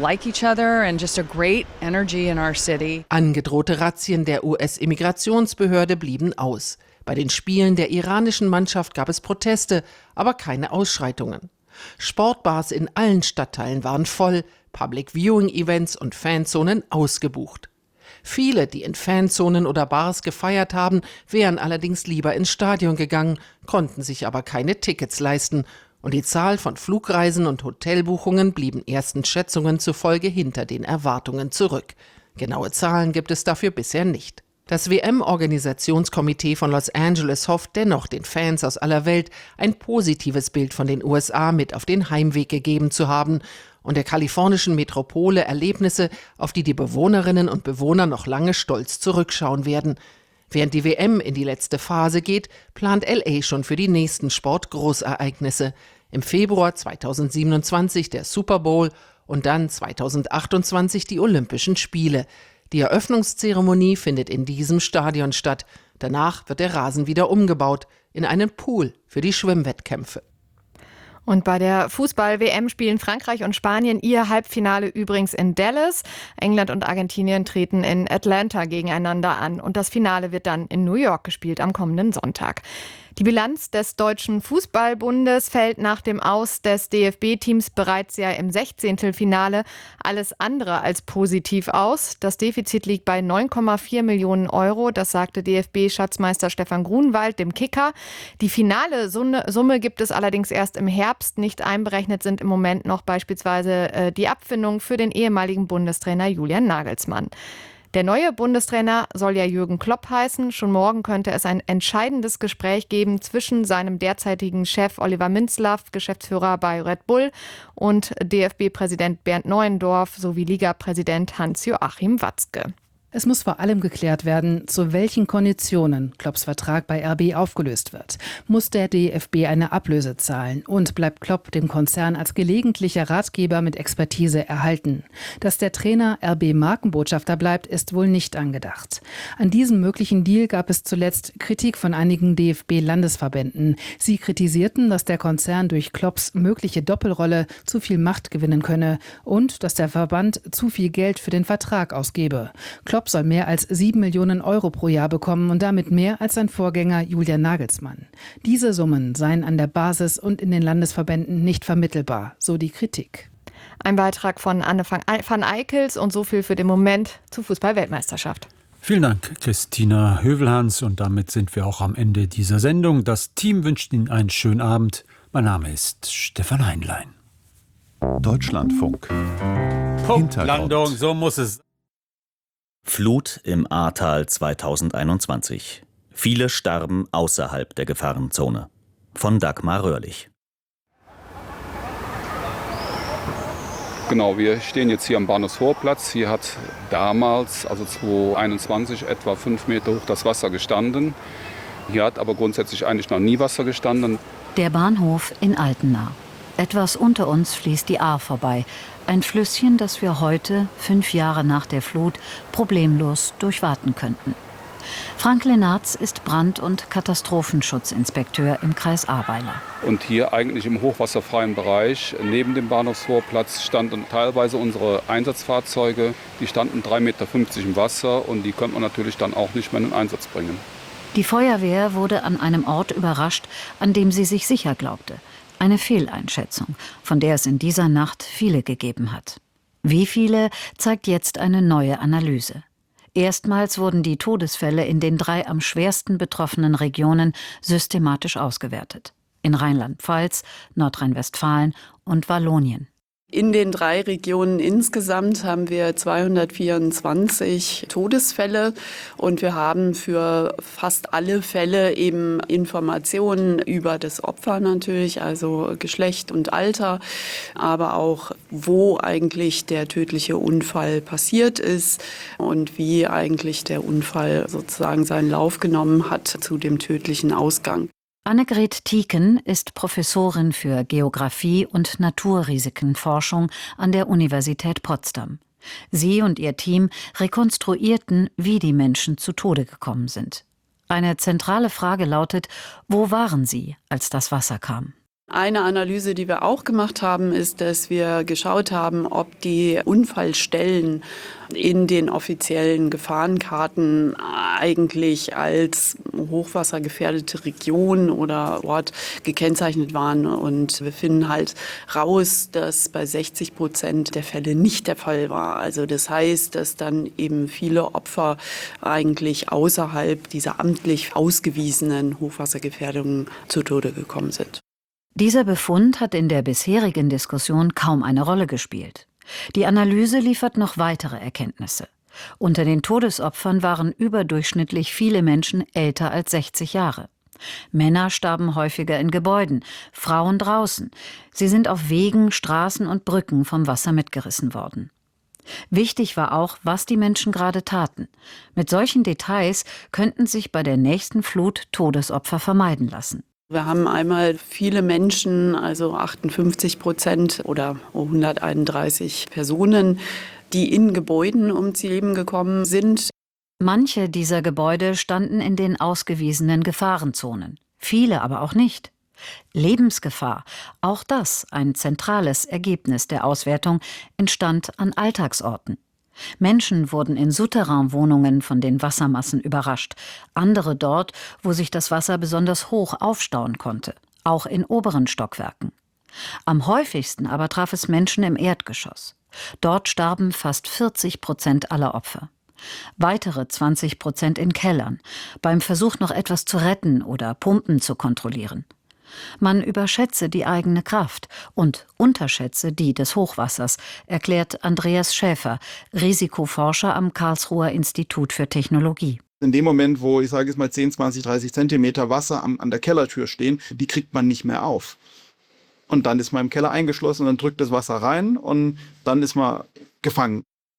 Speaker 21: Angedrohte Razzien der U S-Immigrationsbehörde blieben aus. Bei den Spielen der iranischen Mannschaft gab es Proteste, aber keine Ausschreitungen. Sportbars in allen Stadtteilen waren voll, Public-Viewing-Events und Fanzonen ausgebucht. Viele, die in Fanzonen oder Bars gefeiert haben, wären allerdings lieber ins Stadion gegangen, konnten sich aber keine Tickets leisten. Und die Zahl von Flugreisen und Hotelbuchungen blieben ersten Schätzungen zufolge hinter den Erwartungen zurück. Genaue Zahlen gibt es dafür bisher nicht. Das W M-Organisationskomitee von Los Angeles hofft dennoch, den Fans aus aller Welt ein positives Bild von den U S A mit auf den Heimweg gegeben zu haben und der kalifornischen Metropole Erlebnisse, auf die die Bewohnerinnen und Bewohner noch lange stolz zurückschauen werden. Während die W M in die letzte Phase geht, plant L A schon für die nächsten Sportgroßereignisse. Im Februar zweitausendsiebenundzwanzig der Super Bowl und dann zweitausendachtundzwanzig die Olympischen Spiele. Die Eröffnungszeremonie findet in diesem Stadion statt. Danach wird der Rasen wieder umgebaut in einen Pool für die Schwimmwettkämpfe.
Speaker 20: Und bei der Fußball-W M spielen Frankreich und Spanien ihr Halbfinale übrigens in Dallas. England und Argentinien treten in Atlanta gegeneinander an. Und das Finale wird dann in New York gespielt am kommenden Sonntag. Die Bilanz des Deutschen Fußballbundes fällt nach dem Aus des D F B-Teams bereits ja im Sechzehntelfinale alles andere als positiv aus. Das Defizit liegt bei neun Komma vier Millionen Euro. Das sagte D F B-Schatzmeister Stefan Grunwald dem Kicker. Die finale Summe gibt es allerdings erst im Herbst. Nicht einberechnet sind im Moment noch beispielsweise äh, die Abfindung für den ehemaligen Bundestrainer Julian Nagelsmann. Der neue Bundestrainer soll ja Jürgen Klopp heißen. Schon morgen könnte es ein entscheidendes Gespräch geben zwischen seinem derzeitigen Chef Oliver Minzlaff, Geschäftsführer bei Red Bull, und D F B-Präsident Bernd Neuendorf sowie Ligapräsident Hans-Joachim Watzke.
Speaker 3: Es muss vor allem geklärt werden, zu welchen Konditionen Klopps Vertrag bei R B aufgelöst wird. Muss der D F B eine Ablöse zahlen und bleibt Klopp dem Konzern als gelegentlicher Ratgeber mit Expertise erhalten? Dass der Trainer R B-Markenbotschafter bleibt, ist wohl nicht angedacht. An diesem möglichen Deal gab es zuletzt Kritik von einigen D F B-Landesverbänden. Sie kritisierten, dass der Konzern durch Klopps mögliche Doppelrolle zu viel Macht gewinnen könne und dass der Verband zu viel Geld für den Vertrag ausgebe. Klopp soll mehr als sieben Millionen Euro pro Jahr bekommen und damit mehr als sein Vorgänger Julian Nagelsmann. Diese Summen seien an der Basis und in den Landesverbänden nicht vermittelbar, so die Kritik.
Speaker 20: Ein Beitrag von Anne van Eickels und so viel für den Moment zur Fußball-Weltmeisterschaft.
Speaker 1: Vielen Dank, Christina Hövelhans. Und damit sind wir auch am Ende dieser Sendung. Das Team wünscht Ihnen einen schönen Abend. Mein Name ist Stefan Heinlein.
Speaker 19: Deutschlandfunk.
Speaker 1: Punktlandung, so muss es.
Speaker 22: Flut im Ahrtal zweitausendeinundzwanzig. Viele starben außerhalb der Gefahrenzone. Von Dagmar Röhrlich.
Speaker 23: Genau, wir stehen jetzt hier am Bahnhofsvorplatz. Hier hat damals, also zweitausendeinundzwanzig, etwa fünf Meter hoch das Wasser gestanden. Hier hat aber grundsätzlich eigentlich noch nie Wasser gestanden.
Speaker 24: Der Bahnhof in Altena. Etwas unter uns fließt die Ahr vorbei. Ein Flüsschen, das wir heute, fünf Jahre nach der Flut, problemlos durchwaten könnten. Frank Lenartz ist Brand- und Katastrophenschutzinspekteur im Kreis Ahrweiler.
Speaker 23: Und hier eigentlich im hochwasserfreien Bereich, neben dem Bahnhofsvorplatz, standen teilweise unsere Einsatzfahrzeuge. Die standen drei Meter fünfzig im Wasser und die konnte man natürlich dann auch nicht mehr in den Einsatz bringen.
Speaker 24: Die Feuerwehr wurde an einem Ort überrascht, an dem sie sich sicher glaubte. Eine Fehleinschätzung, von der es in dieser Nacht viele gegeben hat. Wie viele, zeigt jetzt eine neue Analyse. Erstmals wurden die Todesfälle in den drei am schwersten betroffenen Regionen systematisch ausgewertet. In Rheinland-Pfalz, Nordrhein-Westfalen und Wallonien.
Speaker 25: In den drei Regionen insgesamt haben wir zweihundertvierundzwanzig Todesfälle und wir haben für fast alle Fälle eben Informationen über das Opfer natürlich, also Geschlecht und Alter, aber auch wo eigentlich der tödliche Unfall passiert ist und wie eigentlich der Unfall sozusagen seinen Lauf genommen hat zu dem tödlichen Ausgang.
Speaker 24: Annegret Tieken ist Professorin für Geographie und Naturrisikenforschung an der Universität Potsdam. Sie und ihr Team rekonstruierten, wie die Menschen zu Tode gekommen sind. Eine zentrale Frage lautet: Wo waren sie, als das Wasser kam?
Speaker 25: Eine Analyse, die wir auch gemacht haben, ist, dass wir geschaut haben, ob die Unfallstellen in den offiziellen Gefahrenkarten eigentlich als hochwassergefährdete Region oder Ort gekennzeichnet waren. Und wir finden halt raus, dass bei sechzig Prozent der Fälle nicht der Fall war. Also das heißt, dass dann eben viele Opfer eigentlich außerhalb dieser amtlich ausgewiesenen Hochwassergefährdungen zu Tode gekommen sind.
Speaker 24: Dieser Befund hat in der bisherigen Diskussion kaum eine Rolle gespielt. Die Analyse liefert noch weitere Erkenntnisse. Unter den Todesopfern waren überdurchschnittlich viele Menschen älter als sechzig Jahre. Männer starben häufiger in Gebäuden, Frauen draußen. Sie sind auf Wegen, Straßen und Brücken vom Wasser mitgerissen worden. Wichtig war auch, was die Menschen gerade taten. Mit solchen Details könnten sich bei der nächsten Flut Todesopfer vermeiden lassen.
Speaker 25: Wir haben einmal viele Menschen, also achtundfünfzig Prozent oder hunderteinunddreißig Personen, die in Gebäuden ums Leben gekommen sind.
Speaker 24: Manche dieser Gebäude standen in den ausgewiesenen Gefahrenzonen, viele aber auch nicht. Lebensgefahr, auch das ein zentrales Ergebnis der Auswertung, entstand an Alltagsorten. Menschen wurden in Souterrainwohnungen von den Wassermassen überrascht, andere dort, wo sich das Wasser besonders hoch aufstauen konnte, auch in oberen Stockwerken. Am häufigsten aber traf es Menschen im Erdgeschoss. Dort starben fast vierzig Prozent aller Opfer. Weitere zwanzig Prozent in Kellern, beim Versuch noch etwas zu retten oder Pumpen zu kontrollieren. Man überschätze die eigene Kraft und unterschätze die des Hochwassers, erklärt Andreas Schäfer, Risikoforscher am Karlsruher Institut für Technologie.
Speaker 26: In dem Moment, wo, ich sage jetzt mal zehn, zwanzig, dreißig Zentimeter Wasser an, an der Kellertür stehen, die kriegt man nicht mehr auf. Und dann ist man im Keller eingeschlossen und dann drückt das Wasser rein und dann ist man gefangen.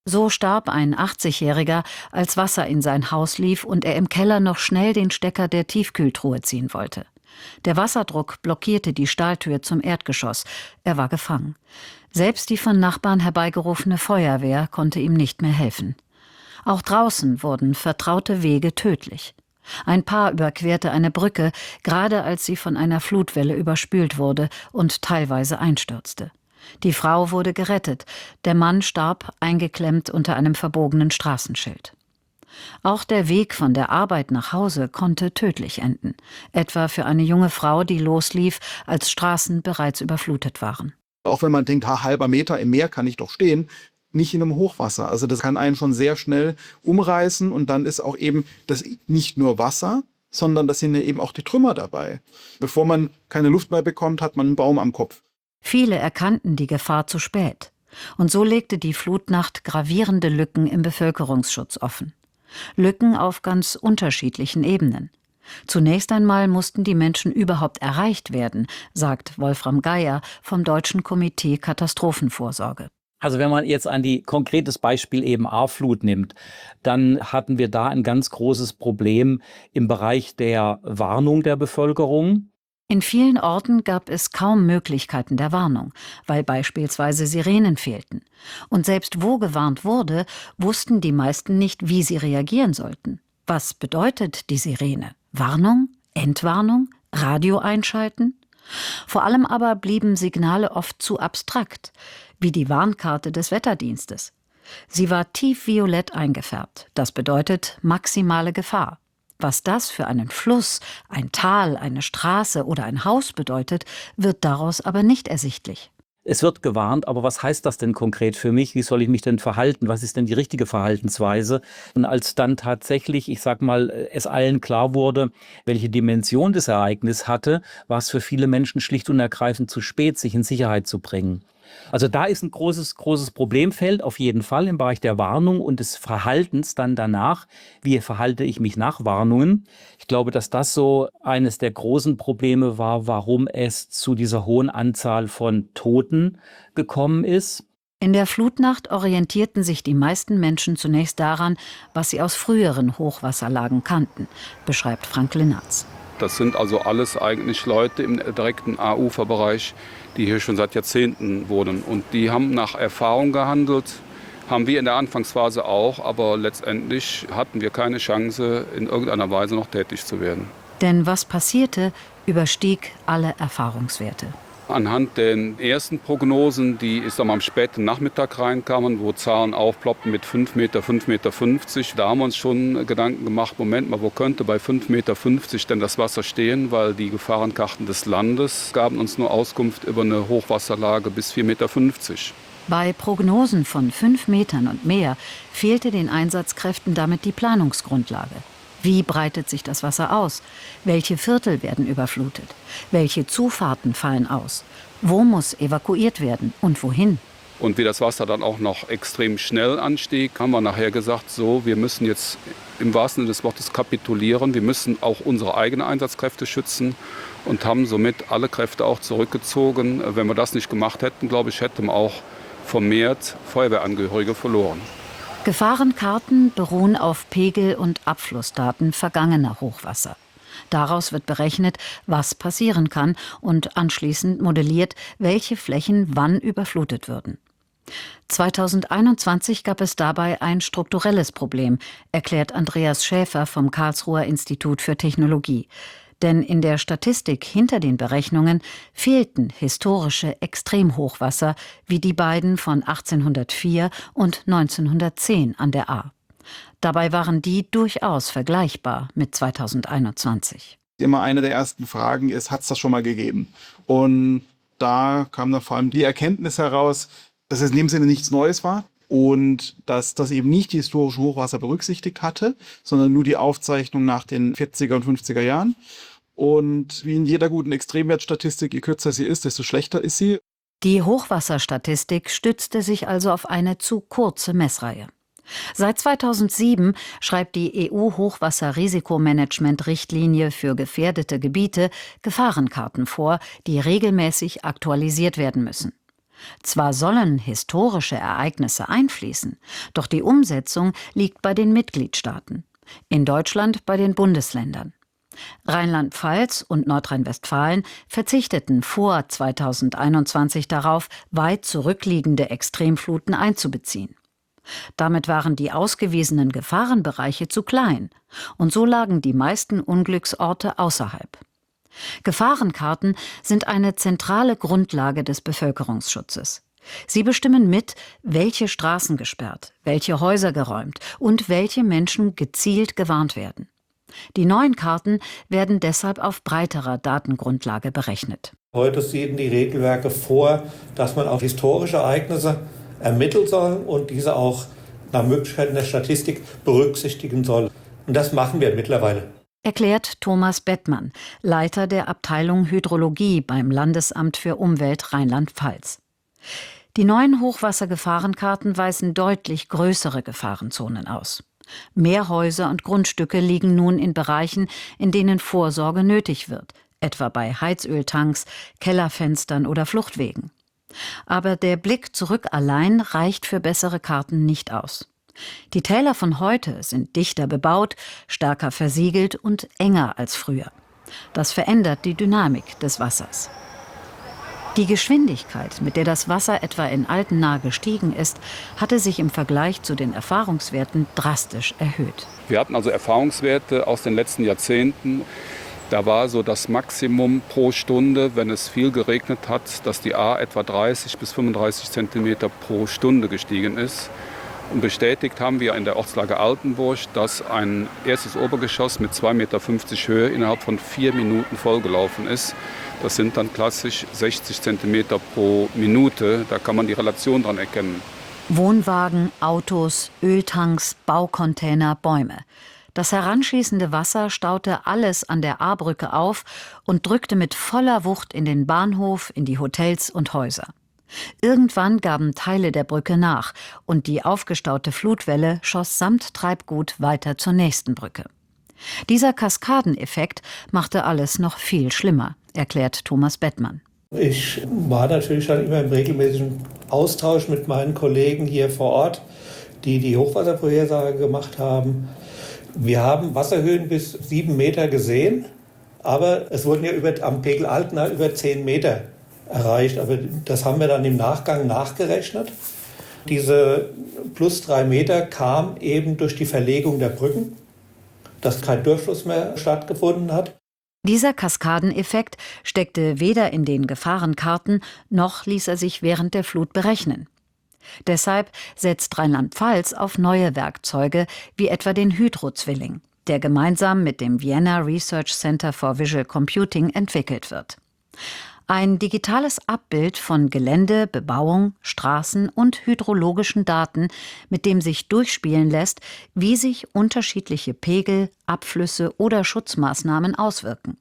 Speaker 24: So starb ein achtzigjähriger, als Wasser in sein Haus lief und er im Keller noch schnell den Stecker der Tiefkühltruhe ziehen wollte. Der Wasserdruck blockierte die Stahltür zum Erdgeschoss. Er war gefangen. Selbst die von Nachbarn herbeigerufene Feuerwehr konnte ihm nicht mehr helfen. Auch draußen wurden vertraute Wege tödlich. Ein Paar überquerte eine Brücke, gerade als sie von einer Flutwelle überspült wurde und teilweise einstürzte. Die Frau wurde gerettet, der Mann starb eingeklemmt unter einem verbogenen Straßenschild. Auch der Weg von der Arbeit nach Hause konnte tödlich enden, etwa für eine junge Frau, die loslief, als Straßen bereits überflutet waren.
Speaker 26: Auch wenn man denkt, ha, halber Meter im Meer kann ich doch stehen, nicht in einem Hochwasser. Also das kann einen schon sehr schnell umreißen und dann ist auch eben das nicht nur Wasser, sondern das sind ja eben auch die Trümmer dabei. Bevor man keine Luft mehr bekommt, hat man einen Baum am Kopf.
Speaker 24: Viele erkannten die Gefahr zu spät. Und so legte die Flutnacht gravierende Lücken im Bevölkerungsschutz offen. Lücken auf ganz unterschiedlichen Ebenen. Zunächst einmal mussten die Menschen überhaupt erreicht werden, sagt Wolfram Geier vom Deutschen Komitee Katastrophenvorsorge.
Speaker 2: Also wenn man jetzt ein die, konkretes Beispiel eben A-Flut nimmt, dann hatten wir da ein ganz großes Problem im Bereich der Warnung der Bevölkerung.
Speaker 24: In vielen Orten gab es kaum Möglichkeiten der Warnung, weil beispielsweise Sirenen fehlten. Und selbst wo gewarnt wurde, wussten die meisten nicht, wie sie reagieren sollten. Was bedeutet die Sirene? Warnung? Entwarnung? Radio einschalten? Vor allem aber blieben Signale oft zu abstrakt, wie die Warnkarte des Wetterdienstes. Sie war tiefviolett eingefärbt. Das bedeutet maximale Gefahr. Was das für einen Fluss, ein Tal, eine Straße oder ein Haus bedeutet, wird daraus aber nicht ersichtlich.
Speaker 2: Es wird gewarnt, aber was heißt das denn konkret für mich? Wie soll ich mich denn verhalten? Was ist denn die richtige Verhaltensweise? Und als dann tatsächlich, ich sag mal, es allen klar wurde, welche Dimension das Ereignis hatte, war es für viele Menschen schlicht und ergreifend zu spät, sich in Sicherheit zu bringen. Also da ist ein großes, großes Problemfeld auf jeden Fall im Bereich der Warnung und des Verhaltens dann danach. Wie verhalte ich mich nach Warnungen? Ich glaube, dass das so eines der großen Probleme war, warum es zu dieser hohen Anzahl von Toten gekommen ist.
Speaker 24: In der Flutnacht orientierten sich die meisten Menschen zunächst daran, was sie aus früheren Hochwasserlagen kannten, beschreibt Frank Linnertz.
Speaker 23: Das sind also alles eigentlich Leute im direkten A-Uferbereich, die hier schon seit Jahrzehnten wohnen. Und die haben nach Erfahrung gehandelt, haben wir in der Anfangsphase auch, aber letztendlich hatten wir keine Chance, in irgendeiner Weise noch tätig zu werden.
Speaker 24: Denn was passierte, überstieg alle Erfahrungswerte.
Speaker 23: Anhand der ersten Prognosen, die ich sag mal, am späten Nachmittag reinkamen, wo Zahlen aufploppten mit fünf Meter, fünf Meter fünfzig, da haben wir uns schon Gedanken gemacht, Moment mal, wo könnte bei fünf Meter fünfzig denn das Wasser stehen? Weil die Gefahrenkarten des Landes gaben uns nur Auskunft über eine Hochwasserlage bis vier Meter fünfzig.
Speaker 24: Bei Prognosen von fünf Metern und mehr fehlte den Einsatzkräften damit die Planungsgrundlage. Wie breitet sich das Wasser aus? Welche Viertel werden überflutet? Welche Zufahrten fallen aus? Wo muss evakuiert werden und wohin?
Speaker 23: Und wie das Wasser dann auch noch extrem schnell anstieg, haben wir nachher gesagt, so, wir müssen jetzt im wahrsten Sinne des Wortes kapitulieren. Wir müssen auch unsere eigenen Einsatzkräfte schützen und haben somit alle Kräfte auch zurückgezogen. Wenn wir das nicht gemacht hätten, glaube ich, hätten wir auch vermehrt Feuerwehrangehörige verloren.
Speaker 24: Gefahrenkarten beruhen auf Pegel- und Abflussdaten vergangener Hochwasser. Daraus wird berechnet, was passieren kann und anschließend modelliert, welche Flächen wann überflutet würden. zweitausendeinundzwanzig gab es dabei ein strukturelles Problem, erklärt Andreas Schäfer vom Karlsruher Institut für Technologie. Denn in der Statistik hinter den Berechnungen fehlten historische Extremhochwasser wie die beiden von achtzehnhundertvier und neunzehnhundertzehn an der Ahr. Dabei waren die durchaus vergleichbar mit zweitausendeinundzwanzig.
Speaker 26: Immer eine der ersten Fragen ist, hat es das schon mal gegeben? Und da kam dann vor allem die Erkenntnis heraus, dass es in dem Sinne nichts Neues war. Und dass das eben nicht die historischen Hochwasser berücksichtigt hatte, sondern nur die Aufzeichnung nach den vierziger und fünfziger Jahren. Und wie in jeder guten Extremwertstatistik, je kürzer sie ist, desto schlechter ist sie.
Speaker 24: Die Hochwasserstatistik stützte sich also auf eine zu kurze Messreihe. Seit zweitausendsieben schreibt die E U-Hochwasserrisikomanagement-Richtlinie für gefährdete Gebiete Gefahrenkarten vor, die regelmäßig aktualisiert werden müssen. Zwar sollen historische Ereignisse einfließen, doch die Umsetzung liegt bei den Mitgliedstaaten. In Deutschland bei den Bundesländern. Rheinland-Pfalz und Nordrhein-Westfalen verzichteten vor zweitausendeinundzwanzig darauf, weit zurückliegende Extremfluten einzubeziehen. Damit waren die ausgewiesenen Gefahrenbereiche zu klein und so lagen die meisten Unglücksorte außerhalb. Gefahrenkarten sind eine zentrale Grundlage des Bevölkerungsschutzes. Sie bestimmen mit, welche Straßen gesperrt, welche Häuser geräumt und welche Menschen gezielt gewarnt werden. Die neuen Karten werden deshalb auf breiterer Datengrundlage berechnet.
Speaker 4: Heute sehen die Regelwerke vor, dass man auch historische Ereignisse ermitteln soll und diese auch nach Möglichkeit in der Statistik berücksichtigen soll. Und das machen wir mittlerweile.
Speaker 24: Erklärt Thomas Bettmann, Leiter der Abteilung Hydrologie beim Landesamt für Umwelt Rheinland-Pfalz. Die neuen Hochwassergefahrenkarten weisen deutlich größere Gefahrenzonen aus. Mehr Häuser und Grundstücke liegen nun in Bereichen, in denen Vorsorge nötig wird, etwa bei Heizöltanks, Kellerfenstern oder Fluchtwegen. Aber der Blick zurück allein reicht für bessere Karten nicht aus. Die Täler von heute sind dichter bebaut, stärker versiegelt und enger als früher. Das verändert die Dynamik des Wassers. Die Geschwindigkeit, mit der das Wasser etwa in Altena gestiegen ist, hatte sich im Vergleich zu den Erfahrungswerten drastisch erhöht.
Speaker 23: Wir hatten also Erfahrungswerte aus den letzten Jahrzehnten. Da war so das Maximum pro Stunde, wenn es viel geregnet hat, dass die A etwa dreißig bis fünfunddreißig Zentimeter pro Stunde gestiegen ist. Und bestätigt haben wir in der Ortslage Altenburg, dass ein erstes Obergeschoss mit zwei Meter fünfzig Höhe innerhalb von vier Minuten vollgelaufen ist. Das sind dann klassisch sechzig Zentimeter pro Minute. Da kann man die Relation dran erkennen.
Speaker 24: Wohnwagen, Autos, Öltanks, Baucontainer, Bäume. Das heranschießende Wasser staute alles an der A-Brücke auf und drückte mit voller Wucht in den Bahnhof, in die Hotels und Häuser. Irgendwann gaben Teile der Brücke nach und die aufgestaute Flutwelle schoss samt Treibgut weiter zur nächsten Brücke. Dieser Kaskadeneffekt machte alles noch viel schlimmer, erklärt Thomas Bettmann.
Speaker 4: Ich war natürlich dann immer im regelmäßigen Austausch mit meinen Kollegen hier vor Ort, die die Hochwasservorhersage gemacht haben. Wir haben Wasserhöhen bis sieben Meter gesehen, aber es wurden ja über, am Pegel Altena über zehn Meter erreicht. Aber das haben wir dann im Nachgang nachgerechnet. Diese plus drei Meter kam eben durch die Verlegung der Brücken, dass kein Durchfluss mehr stattgefunden hat.
Speaker 24: Dieser Kaskadeneffekt steckte weder in den Gefahrenkarten, noch ließ er sich während der Flut berechnen. Deshalb setzt Rheinland-Pfalz auf neue Werkzeuge, wie etwa den Hydro-Zwilling, der gemeinsam mit dem Vienna Research Center for Visual Computing entwickelt wird. Ein digitales Abbild von Gelände, Bebauung, Straßen und hydrologischen Daten, mit dem sich durchspielen lässt, wie sich unterschiedliche Pegel, Abflüsse oder Schutzmaßnahmen auswirken.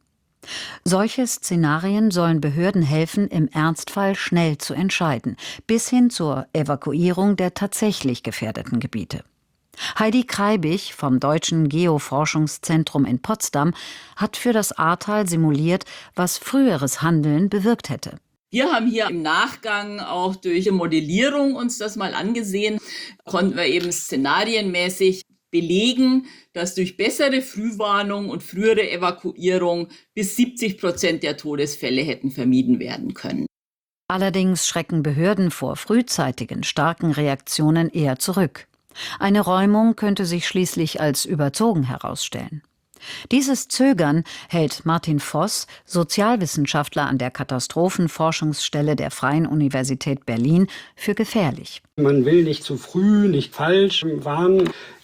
Speaker 24: Solche Szenarien sollen Behörden helfen, im Ernstfall schnell zu entscheiden, bis hin zur Evakuierung der tatsächlich gefährdeten Gebiete. Heidi Kreibich vom Deutschen Geoforschungszentrum in Potsdam hat für das Ahrtal simuliert, was früheres Handeln bewirkt hätte.
Speaker 5: Wir haben hier im Nachgang auch durch die Modellierung uns das mal angesehen, konnten wir eben szenarienmäßig belegen, dass durch bessere Frühwarnung und frühere Evakuierung bis siebzig Prozent der Todesfälle hätten vermieden werden können.
Speaker 24: Allerdings schrecken Behörden vor frühzeitigen, starken Reaktionen eher zurück. Eine Räumung könnte sich schließlich als überzogen herausstellen. Dieses Zögern hält Martin Voss, Sozialwissenschaftler an der Katastrophenforschungsstelle der Freien Universität Berlin, für gefährlich.
Speaker 6: Man will nicht zu früh, nicht falsch warnen,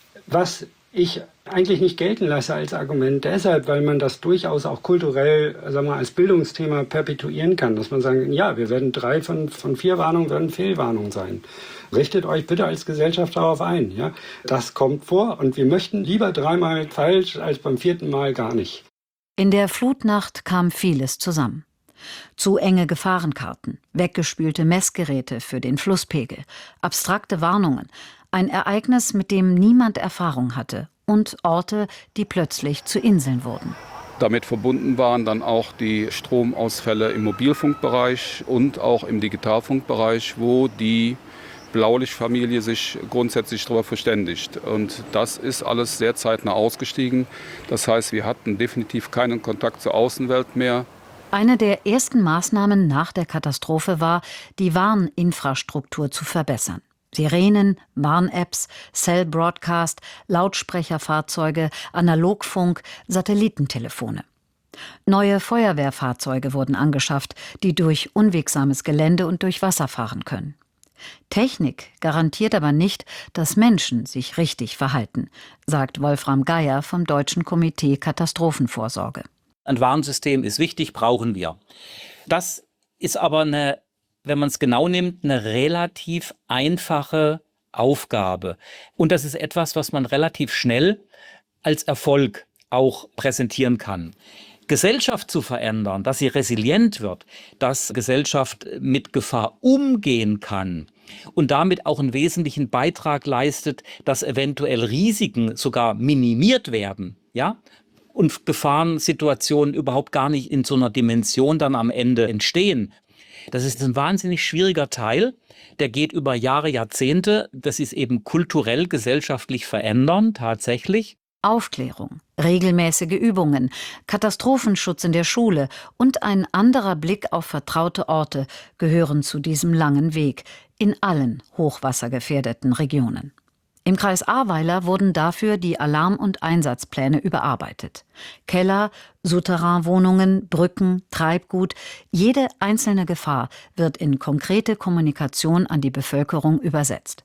Speaker 6: was ich eigentlich nicht gelten lasse als Argument deshalb, weil man das durchaus auch kulturell, sagen wir, als Bildungsthema perpetuieren kann, dass man sagen, ja, wir werden drei von, von vier Warnungen werden Fehlwarnungen sein. Richtet euch bitte als Gesellschaft darauf ein. Ja? Das kommt vor und wir möchten lieber dreimal falsch als beim vierten Mal gar nicht.
Speaker 24: In der Flutnacht kam vieles zusammen. Zu enge Gefahrenkarten, weggespülte Messgeräte für den Flusspegel, abstrakte Warnungen, ein Ereignis, mit dem niemand Erfahrung hatte und Orte, die plötzlich zu Inseln wurden.
Speaker 23: Damit verbunden waren dann auch die Stromausfälle im Mobilfunkbereich und auch im Digitalfunkbereich, wo die Blaulichtfamilie sich grundsätzlich darüber verständigt. Und das ist alles sehr zeitnah ausgestiegen. Das heißt, wir hatten definitiv keinen Kontakt zur Außenwelt mehr.
Speaker 24: Eine der ersten Maßnahmen nach der Katastrophe war, die Warninfrastruktur zu verbessern. Sirenen, Warn-Apps, Cell-Broadcast, Lautsprecherfahrzeuge, Analogfunk, Satellitentelefone. Neue Feuerwehrfahrzeuge wurden angeschafft, die durch unwegsames Gelände und durch Wasser fahren können. Technik garantiert aber nicht, dass Menschen sich richtig verhalten, sagt Wolfram Geier vom Deutschen Komitee Katastrophenvorsorge.
Speaker 2: Ein Warnsystem ist wichtig, brauchen wir. Das ist aber eine, wenn man es genau nimmt, eine relativ einfache Aufgabe. Und das ist etwas, was man relativ schnell als Erfolg auch präsentieren kann. Gesellschaft zu verändern, dass sie resilient wird, dass Gesellschaft mit Gefahr umgehen kann und damit auch einen wesentlichen Beitrag leistet, dass eventuell Risiken sogar minimiert werden, ja, und Gefahrensituationen überhaupt gar nicht in so einer Dimension dann am Ende entstehen. Das ist ein wahnsinnig schwieriger Teil, der geht über Jahre, Jahrzehnte. Das ist eben kulturell, gesellschaftlich verändern, tatsächlich.
Speaker 24: Aufklärung, regelmäßige Übungen, Katastrophenschutz in der Schule und ein anderer Blick auf vertraute Orte gehören zu diesem langen Weg in allen hochwassergefährdeten Regionen. Im Kreis Ahrweiler wurden dafür die Alarm- und Einsatzpläne überarbeitet. Keller, Souterrainwohnungen, Brücken, Treibgut, jede einzelne Gefahr wird in konkrete Kommunikation an die Bevölkerung übersetzt.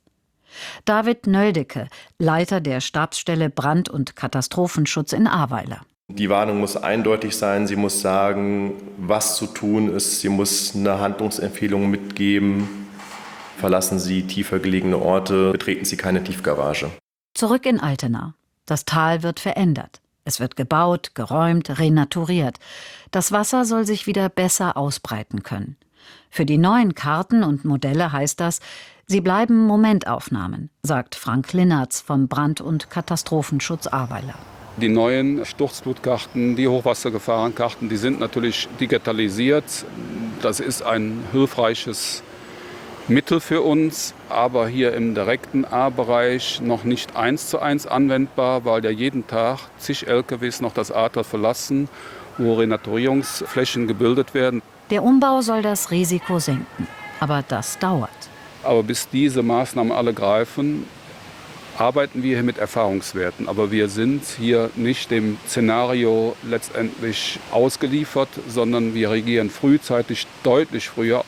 Speaker 24: David Nöldecke, Leiter der Stabsstelle Brand- und Katastrophenschutz in Ahrweiler.
Speaker 7: Die Warnung muss eindeutig sein, sie muss sagen, was zu tun ist, sie muss eine Handlungsempfehlung mitgeben. Verlassen Sie tiefer gelegene Orte, betreten Sie keine Tiefgarage.
Speaker 24: Zurück in Altena. Das Tal wird verändert. Es wird gebaut, geräumt, renaturiert. Das Wasser soll sich wieder besser ausbreiten können. Für die neuen Karten und Modelle heißt das, sie bleiben Momentaufnahmen, sagt Frank Linnertz vom Brand- und Katastrophenschutz Ahrweiler.
Speaker 23: Die neuen Sturzflutkarten, die Hochwassergefahrenkarten, die sind natürlich digitalisiert. Das ist ein hilfreiches Mittel für uns, aber hier im direkten A-Bereich noch nicht eins zu eins anwendbar, weil ja jeden Tag zig L K Ws noch das Ahrtal verlassen, wo Renaturierungsflächen gebildet werden.
Speaker 24: Der Umbau soll das Risiko senken, aber das dauert.
Speaker 23: Aber bis diese Maßnahmen alle greifen, arbeiten wir hier mit Erfahrungswerten. Aber wir sind hier nicht dem Szenario letztendlich ausgeliefert, sondern wir reagieren frühzeitig, deutlich früher.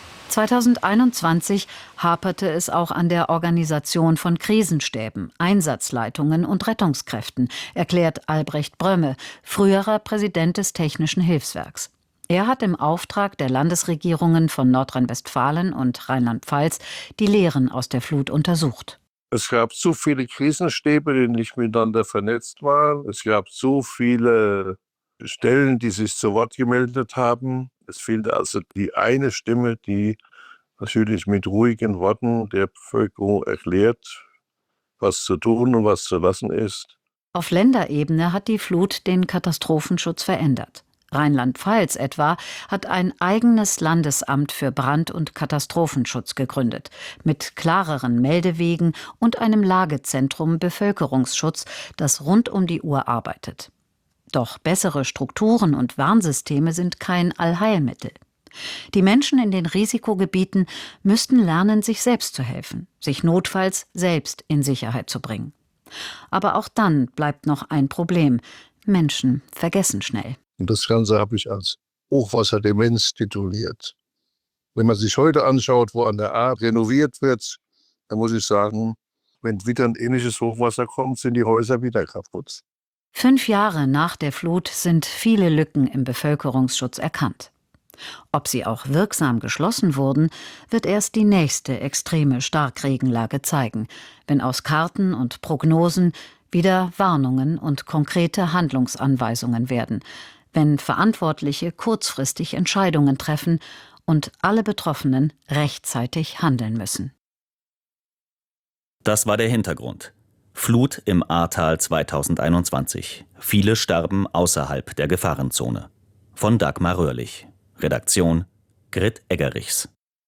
Speaker 24: zweitausendeinundzwanzig haperte es auch an der Organisation von Krisenstäben, Einsatzleitungen und Rettungskräften, erklärt Albrecht Brömme, früherer Präsident des Technischen Hilfswerks. Er hat im Auftrag der Landesregierungen von Nordrhein-Westfalen und Rheinland-Pfalz die Lehren aus der Flut untersucht.
Speaker 8: Es gab zu viele Krisenstäbe, die nicht miteinander vernetzt waren. Es gab zu viele Stellen, die sich zu Wort gemeldet haben. Es fehlte also die eine Stimme, die natürlich mit ruhigen Worten der Bevölkerung erklärt, was zu tun und was zu lassen ist.
Speaker 24: Auf Länderebene hat die Flut den Katastrophenschutz verändert. Rheinland-Pfalz etwa hat ein eigenes Landesamt für Brand- und Katastrophenschutz gegründet, mit klareren Meldewegen und einem Lagezentrum Bevölkerungsschutz, das rund um die Uhr arbeitet. Doch bessere Strukturen und Warnsysteme sind kein Allheilmittel. Die Menschen in den Risikogebieten müssten lernen, sich selbst zu helfen, sich notfalls selbst in Sicherheit zu bringen. Aber auch dann bleibt noch ein Problem. Menschen vergessen schnell.
Speaker 8: Und das Ganze habe ich als Hochwasserdemenz tituliert. Wenn man sich heute anschaut, wo an der Ahr renoviert wird, dann muss ich sagen, wenn wieder ein ähnliches Hochwasser kommt, sind die Häuser wieder kaputt.
Speaker 24: Fünf Jahre nach der Flut sind viele Lücken im Bevölkerungsschutz erkannt. Ob sie auch wirksam geschlossen wurden, wird erst die nächste extreme Starkregenlage zeigen, wenn aus Karten und Prognosen wieder Warnungen und konkrete Handlungsanweisungen werden, wenn Verantwortliche kurzfristig Entscheidungen treffen und alle Betroffenen rechtzeitig handeln müssen.
Speaker 22: Das war der Hintergrund. Flut im Ahrtal zweitausendeinundzwanzig. Viele starben außerhalb der Gefahrenzone. Von Dagmar Röhrlich. Redaktion Grit Eggerichs.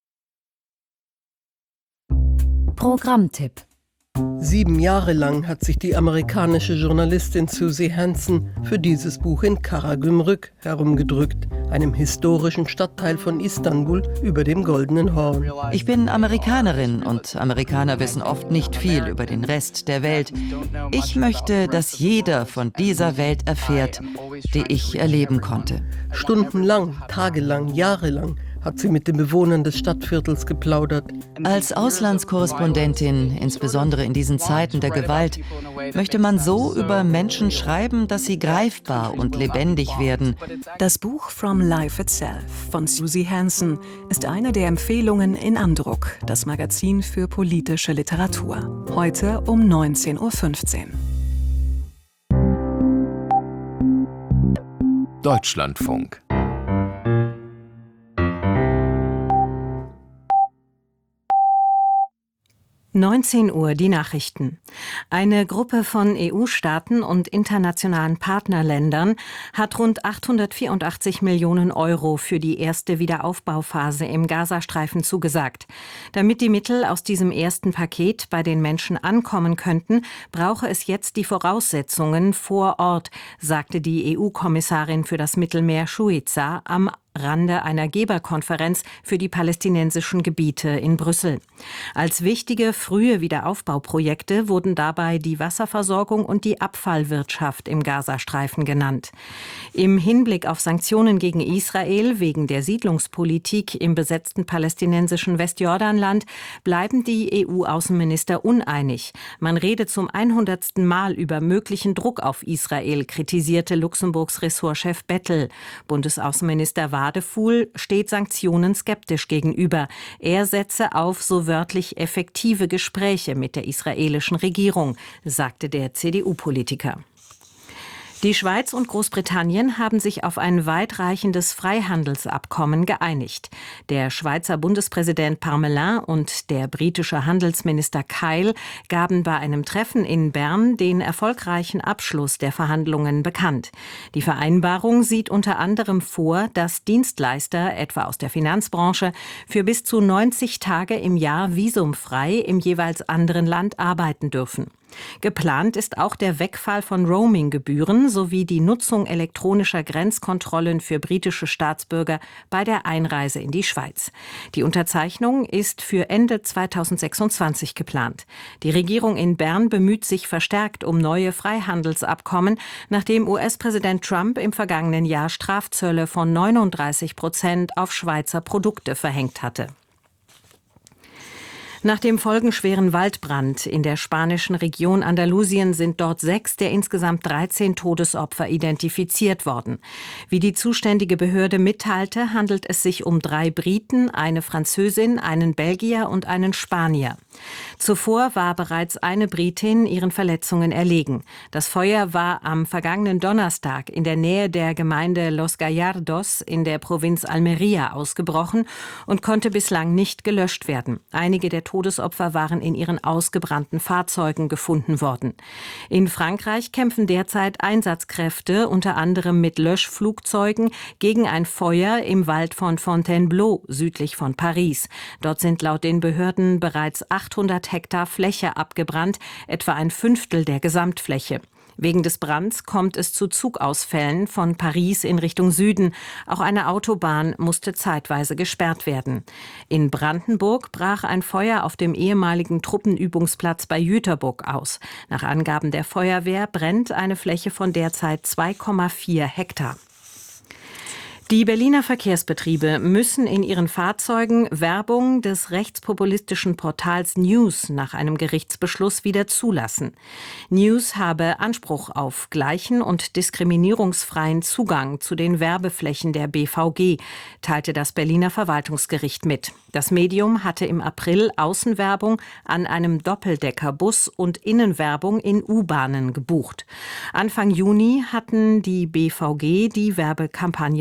Speaker 24: Programmtipp.
Speaker 9: Sieben Jahre lang hat sich die amerikanische Journalistin Susie Hansen für dieses Buch in Karagümrük herumgedrückt, einem historischen Stadtteil von Istanbul über dem Goldenen Horn.
Speaker 10: Ich bin Amerikanerin und Amerikaner wissen oft nicht viel über den Rest der Welt. Ich möchte, dass jeder von dieser Welt erfährt, die ich erleben konnte.
Speaker 9: Stundenlang, tagelang, jahrelang hat sie mit den Bewohnern des Stadtviertels geplaudert.
Speaker 10: Als Auslandskorrespondentin, insbesondere in diesen Zeiten der Gewalt, möchte man so über Menschen schreiben, dass sie greifbar und lebendig werden.
Speaker 11: Das Buch From Life Itself von Susie Hansen ist eine der Empfehlungen in Andruck, das Magazin für politische Literatur. Heute um neunzehn Uhr fünfzehn.
Speaker 19: Deutschlandfunk.
Speaker 11: neunzehn Uhr die Nachrichten. Eine Gruppe von E U-Staaten und internationalen Partnerländern hat rund achthundertvierundachtzig Millionen Euro für die erste Wiederaufbauphase im Gazastreifen zugesagt. Damit die Mittel aus diesem ersten Paket bei den Menschen ankommen könnten, brauche es jetzt die Voraussetzungen vor Ort, sagte die E U-Kommissarin für das Mittelmeer Shuiza am Rande einer Geberkonferenz für die palästinensischen Gebiete in Brüssel. Als wichtige frühe Wiederaufbauprojekte wurden dabei die Wasserversorgung und die Abfallwirtschaft im Gazastreifen genannt. Im Hinblick auf Sanktionen gegen Israel wegen der Siedlungspolitik im besetzten palästinensischen Westjordanland bleiben die E U-Außenminister uneinig. Man rede zum hundertsten Mal über möglichen Druck auf Israel, kritisierte Luxemburgs Ressortchef Bettel. Bundesaußenminister Wadefuhl steht Sanktionen skeptisch gegenüber. Er setze auf so wörtlich effektive Gespräche mit der israelischen Regierung, sagte der C D U-Politiker. Die Schweiz und Großbritannien haben sich auf ein weitreichendes Freihandelsabkommen geeinigt. Der Schweizer Bundespräsident Parmelin und der britische Handelsminister Kyle gaben bei einem Treffen in Bern den erfolgreichen Abschluss der Verhandlungen bekannt. Die Vereinbarung sieht unter anderem vor, dass Dienstleister, etwa aus der Finanzbranche, für bis zu neunzig Tage im Jahr visumfrei im jeweils anderen Land arbeiten dürfen. Geplant ist auch der Wegfall von Roaming-Gebühren sowie die Nutzung elektronischer Grenzkontrollen für britische Staatsbürger bei der Einreise in die Schweiz. Die Unterzeichnung ist für Ende zweitausendsechsundzwanzig geplant. Die Regierung in Bern bemüht sich verstärkt um neue Freihandelsabkommen, nachdem U S-Präsident Trump im vergangenen Jahr Strafzölle von neununddreißig Prozent auf Schweizer Produkte verhängt hatte. Nach dem folgenschweren Waldbrand in der spanischen Region Andalusien sind dort sechs der insgesamt dreizehn Todesopfer identifiziert worden. Wie die zuständige Behörde mitteilte, handelt es sich um drei Briten, eine Französin, einen Belgier und einen Spanier. Zuvor war bereits eine Britin ihren Verletzungen erlegen. Das Feuer war am vergangenen Donnerstag in der Nähe der Gemeinde Los Gallardos in der Provinz Almería ausgebrochen und konnte bislang nicht gelöscht werden. Einige der Todesopfer waren in ihren ausgebrannten Fahrzeugen gefunden worden. In Frankreich kämpfen derzeit Einsatzkräfte, unter anderem mit Löschflugzeugen, gegen ein Feuer im Wald von Fontainebleau südlich von Paris. Dort sind laut den Behörden bereits achthundert Hektar Fläche abgebrannt, etwa ein Fünftel der Gesamtfläche. Wegen des Brands kommt es zu Zugausfällen von Paris in Richtung Süden. Auch eine Autobahn musste zeitweise gesperrt werden. In Brandenburg brach ein Feuer auf dem ehemaligen Truppenübungsplatz bei Jüterbock aus. Nach Angaben der Feuerwehr brennt eine Fläche von derzeit zwei Komma vier Hektar. Die Berliner Verkehrsbetriebe müssen in ihren Fahrzeugen Werbung des rechtspopulistischen Portals News nach einem Gerichtsbeschluss wieder zulassen. News habe Anspruch auf gleichen und diskriminierungsfreien Zugang zu den Werbeflächen der B V G, teilte das Berliner Verwaltungsgericht mit. Das Medium hatte im April Außenwerbung an einem Doppeldeckerbus und Innenwerbung in U-Bahnen gebucht. Anfang Juni hatten die B V G die Werbekampagne beendet.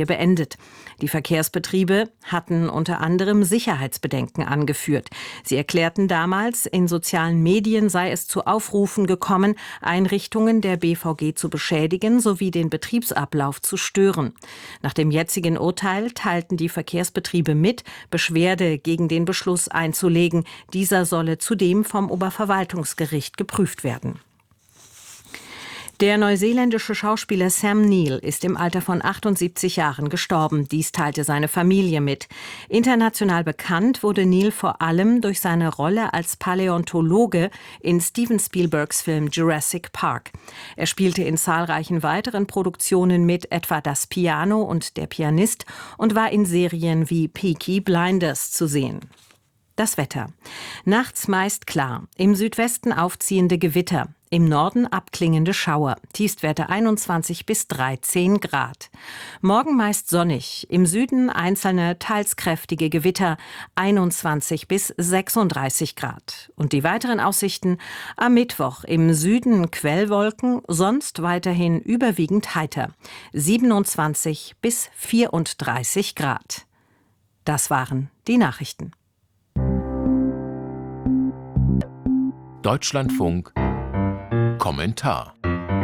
Speaker 11: gefährdet. Die Verkehrsbetriebe hatten unter anderem Sicherheitsbedenken angeführt. Sie erklärten damals, in sozialen Medien sei es zu Aufrufen gekommen, Einrichtungen der B V G zu beschädigen sowie den Betriebsablauf zu stören. Nach dem jetzigen Urteil teilten die Verkehrsbetriebe mit, Beschwerde gegen den Beschluss einzulegen. Dieser solle zudem vom Oberverwaltungsgericht geprüft werden. Der neuseeländische Schauspieler Sam Neill ist im Alter von achtundsiebzig Jahren gestorben. Dies teilte seine Familie mit. International bekannt wurde Neill vor allem durch seine Rolle als Paläontologe in Steven Spielbergs Film Jurassic Park. Er spielte in zahlreichen weiteren Produktionen mit, etwa Das Piano und Der Pianist, und war in Serien wie Peaky Blinders zu sehen. Das Wetter. Nachts meist klar, im Südwesten aufziehende Gewitter, im Norden abklingende Schauer, Tiefstwerte einundzwanzig bis dreizehn Grad. Morgen meist sonnig, im Süden einzelne teils kräftige Gewitter, einundzwanzig bis sechsunddreißig Grad. Und die weiteren Aussichten: am Mittwoch im Süden Quellwolken, sonst weiterhin überwiegend heiter, siebenundzwanzig bis vierunddreißig Grad. Das waren die Nachrichten.
Speaker 12: Deutschlandfunk Kommentar.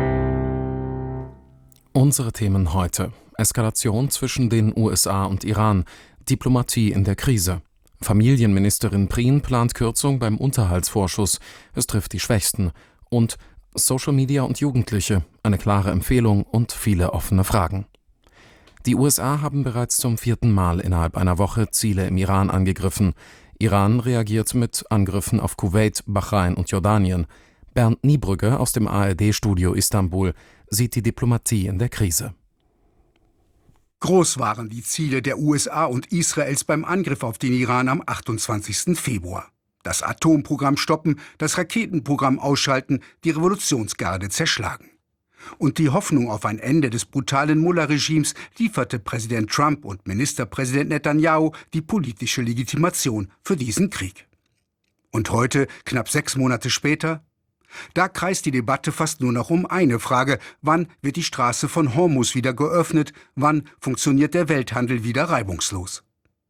Speaker 13: Unsere Themen heute: Eskalation zwischen den U S A und Iran, Diplomatie in der Krise. Familienministerin Prien plant Kürzung beim Unterhaltsvorschuss, es trifft die Schwächsten. Und Social Media und Jugendliche, eine klare Empfehlung und viele offene Fragen. Die U S A haben bereits zum vierten Mal innerhalb einer Woche Ziele im Iran angegriffen. Iran reagiert mit Angriffen auf Kuwait, Bahrain und Jordanien. Bernd Niebrügge aus dem A R D-Studio Istanbul sieht die Diplomatie in der Krise.
Speaker 14: Groß waren die Ziele der U S A und Israels beim Angriff auf den Iran am achtundzwanzigsten Februar. Das Atomprogramm stoppen, das Raketenprogramm ausschalten, die Revolutionsgarde zerschlagen. Und die Hoffnung auf ein Ende des brutalen Mullah-Regimes lieferte Präsident Trump und Ministerpräsident Netanyahu die politische Legitimation für diesen Krieg. Und heute, knapp sechs Monate später? Da kreist die Debatte fast nur noch um eine Frage: Wann wird die Straße von Hormuz wieder geöffnet? Wann funktioniert der Welthandel wieder reibungslos?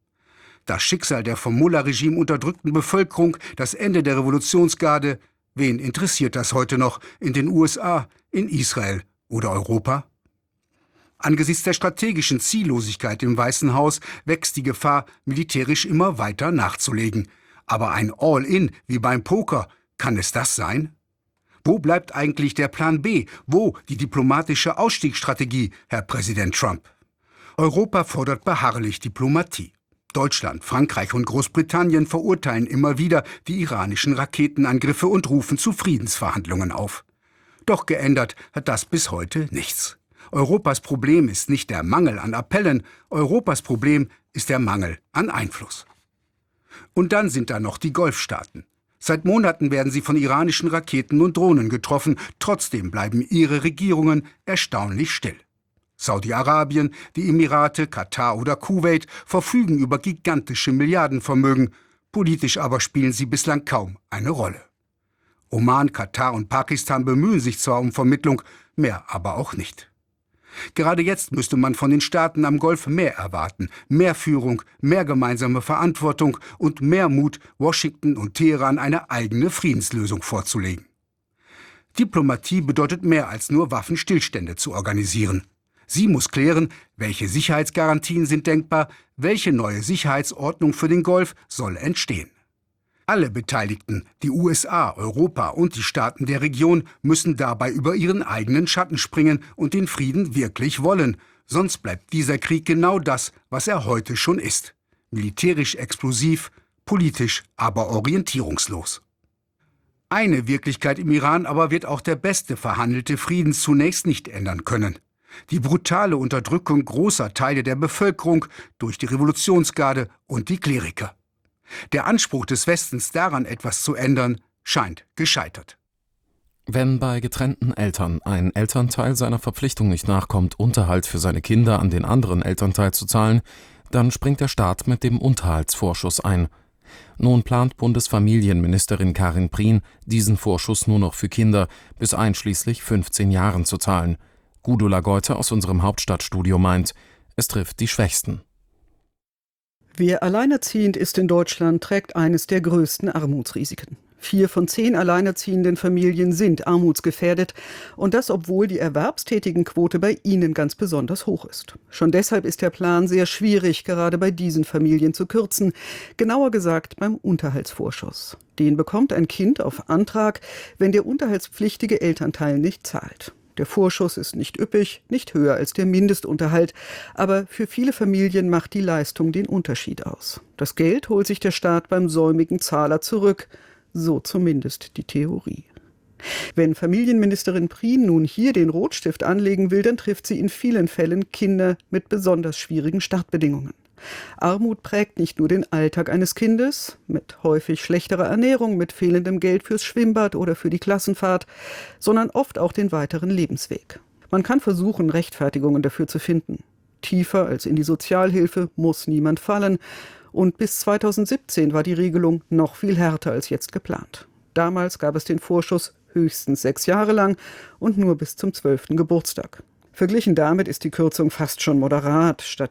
Speaker 14: Das Schicksal der vom Mullah-Regime unterdrückten Bevölkerung, das Ende der Revolutionsgarde, wen interessiert das heute noch in den U S A, in Israel oder Europa? Angesichts der strategischen Ziellosigkeit im Weißen Haus wächst die Gefahr, militärisch immer weiter nachzulegen. Aber ein All-in wie beim Poker, kann es das sein? Wo bleibt eigentlich der Plan B? Wo die diplomatische Ausstiegsstrategie, Herr Präsident Trump? Europa fordert beharrlich Diplomatie. Deutschland, Frankreich und Großbritannien verurteilen immer wieder die iranischen Raketenangriffe und rufen zu Friedensverhandlungen auf. Doch geändert hat das bis heute nichts. Europas Problem ist nicht der Mangel an Appellen, Europas Problem ist der Mangel an Einfluss. Und dann sind da noch die Golfstaaten. Seit Monaten werden sie von iranischen Raketen und Drohnen getroffen, trotzdem bleiben ihre Regierungen erstaunlich still. Saudi-Arabien, die Emirate, Katar oder Kuwait verfügen über gigantische Milliardenvermögen, politisch aber spielen sie bislang kaum eine Rolle. Oman, Katar und Pakistan bemühen sich zwar um Vermittlung, mehr aber auch nicht. Gerade jetzt müsste man von den Staaten am Golf mehr erwarten, mehr Führung, mehr gemeinsame Verantwortung und mehr Mut, Washington und Teheran eine eigene Friedenslösung vorzulegen. Diplomatie bedeutet mehr als nur Waffenstillstände zu organisieren. Sie muss klären, welche Sicherheitsgarantien sind denkbar, welche neue Sicherheitsordnung für den Golf soll entstehen. Alle Beteiligten, die U S A, Europa und die Staaten der Region, müssen dabei über ihren eigenen Schatten springen und den Frieden wirklich wollen. Sonst bleibt dieser Krieg genau das, was er heute schon ist: militärisch explosiv, politisch aber orientierungslos. Eine Wirklichkeit im Iran aber wird auch der beste verhandelte Frieden zunächst nicht ändern können: die brutale Unterdrückung großer Teile der Bevölkerung durch die Revolutionsgarde und die Kleriker. Der Anspruch des Westens daran, etwas zu ändern, scheint gescheitert.
Speaker 13: Wenn bei getrennten Eltern ein Elternteil seiner Verpflichtung nicht nachkommt, Unterhalt für seine Kinder an den anderen Elternteil zu zahlen, dann springt der Staat mit dem Unterhaltsvorschuss ein. Nun plant Bundesfamilienministerin Karin Prien, diesen Vorschuss nur noch für Kinder bis einschließlich fünfzehn Jahren zu zahlen. Gudula Goite aus unserem Hauptstadtstudio meint, Es trifft die Schwächsten.
Speaker 3: Wer alleinerziehend ist in Deutschland, trägt eines der größten Armutsrisiken. Vier von zehn alleinerziehenden Familien sind armutsgefährdet und das, obwohl die Erwerbstätigenquote bei ihnen ganz besonders hoch ist. Schon deshalb ist der Plan sehr schwierig, gerade bei diesen Familien zu kürzen, genauer gesagt beim Unterhaltsvorschuss. Den bekommt ein Kind auf Antrag, wenn der unterhaltspflichtige Elternteil nicht zahlt. Der Vorschuss ist nicht üppig, nicht höher als der Mindestunterhalt, aber für viele Familien macht die Leistung den Unterschied aus. Das Geld holt sich der Staat beim säumigen Zahler zurück. So zumindest die Theorie. Wenn Familienministerin Prien nun hier den Rotstift anlegen will, dann trifft sie in vielen Fällen Kinder mit besonders schwierigen Startbedingungen. Armut prägt nicht nur den Alltag eines Kindes, mit häufig schlechterer Ernährung, mit fehlendem Geld fürs Schwimmbad oder für die Klassenfahrt, sondern oft auch den weiteren Lebensweg. Man kann versuchen, Rechtfertigungen dafür zu finden. Tiefer als in die Sozialhilfe muss niemand fallen. Und bis zweitausendsiebzehn war die Regelung noch viel härter als jetzt geplant. Damals gab es den Vorschuss höchstens sechs Jahre lang und nur bis zum zwölften Geburtstag. Verglichen damit ist die Kürzung fast schon moderat. Statt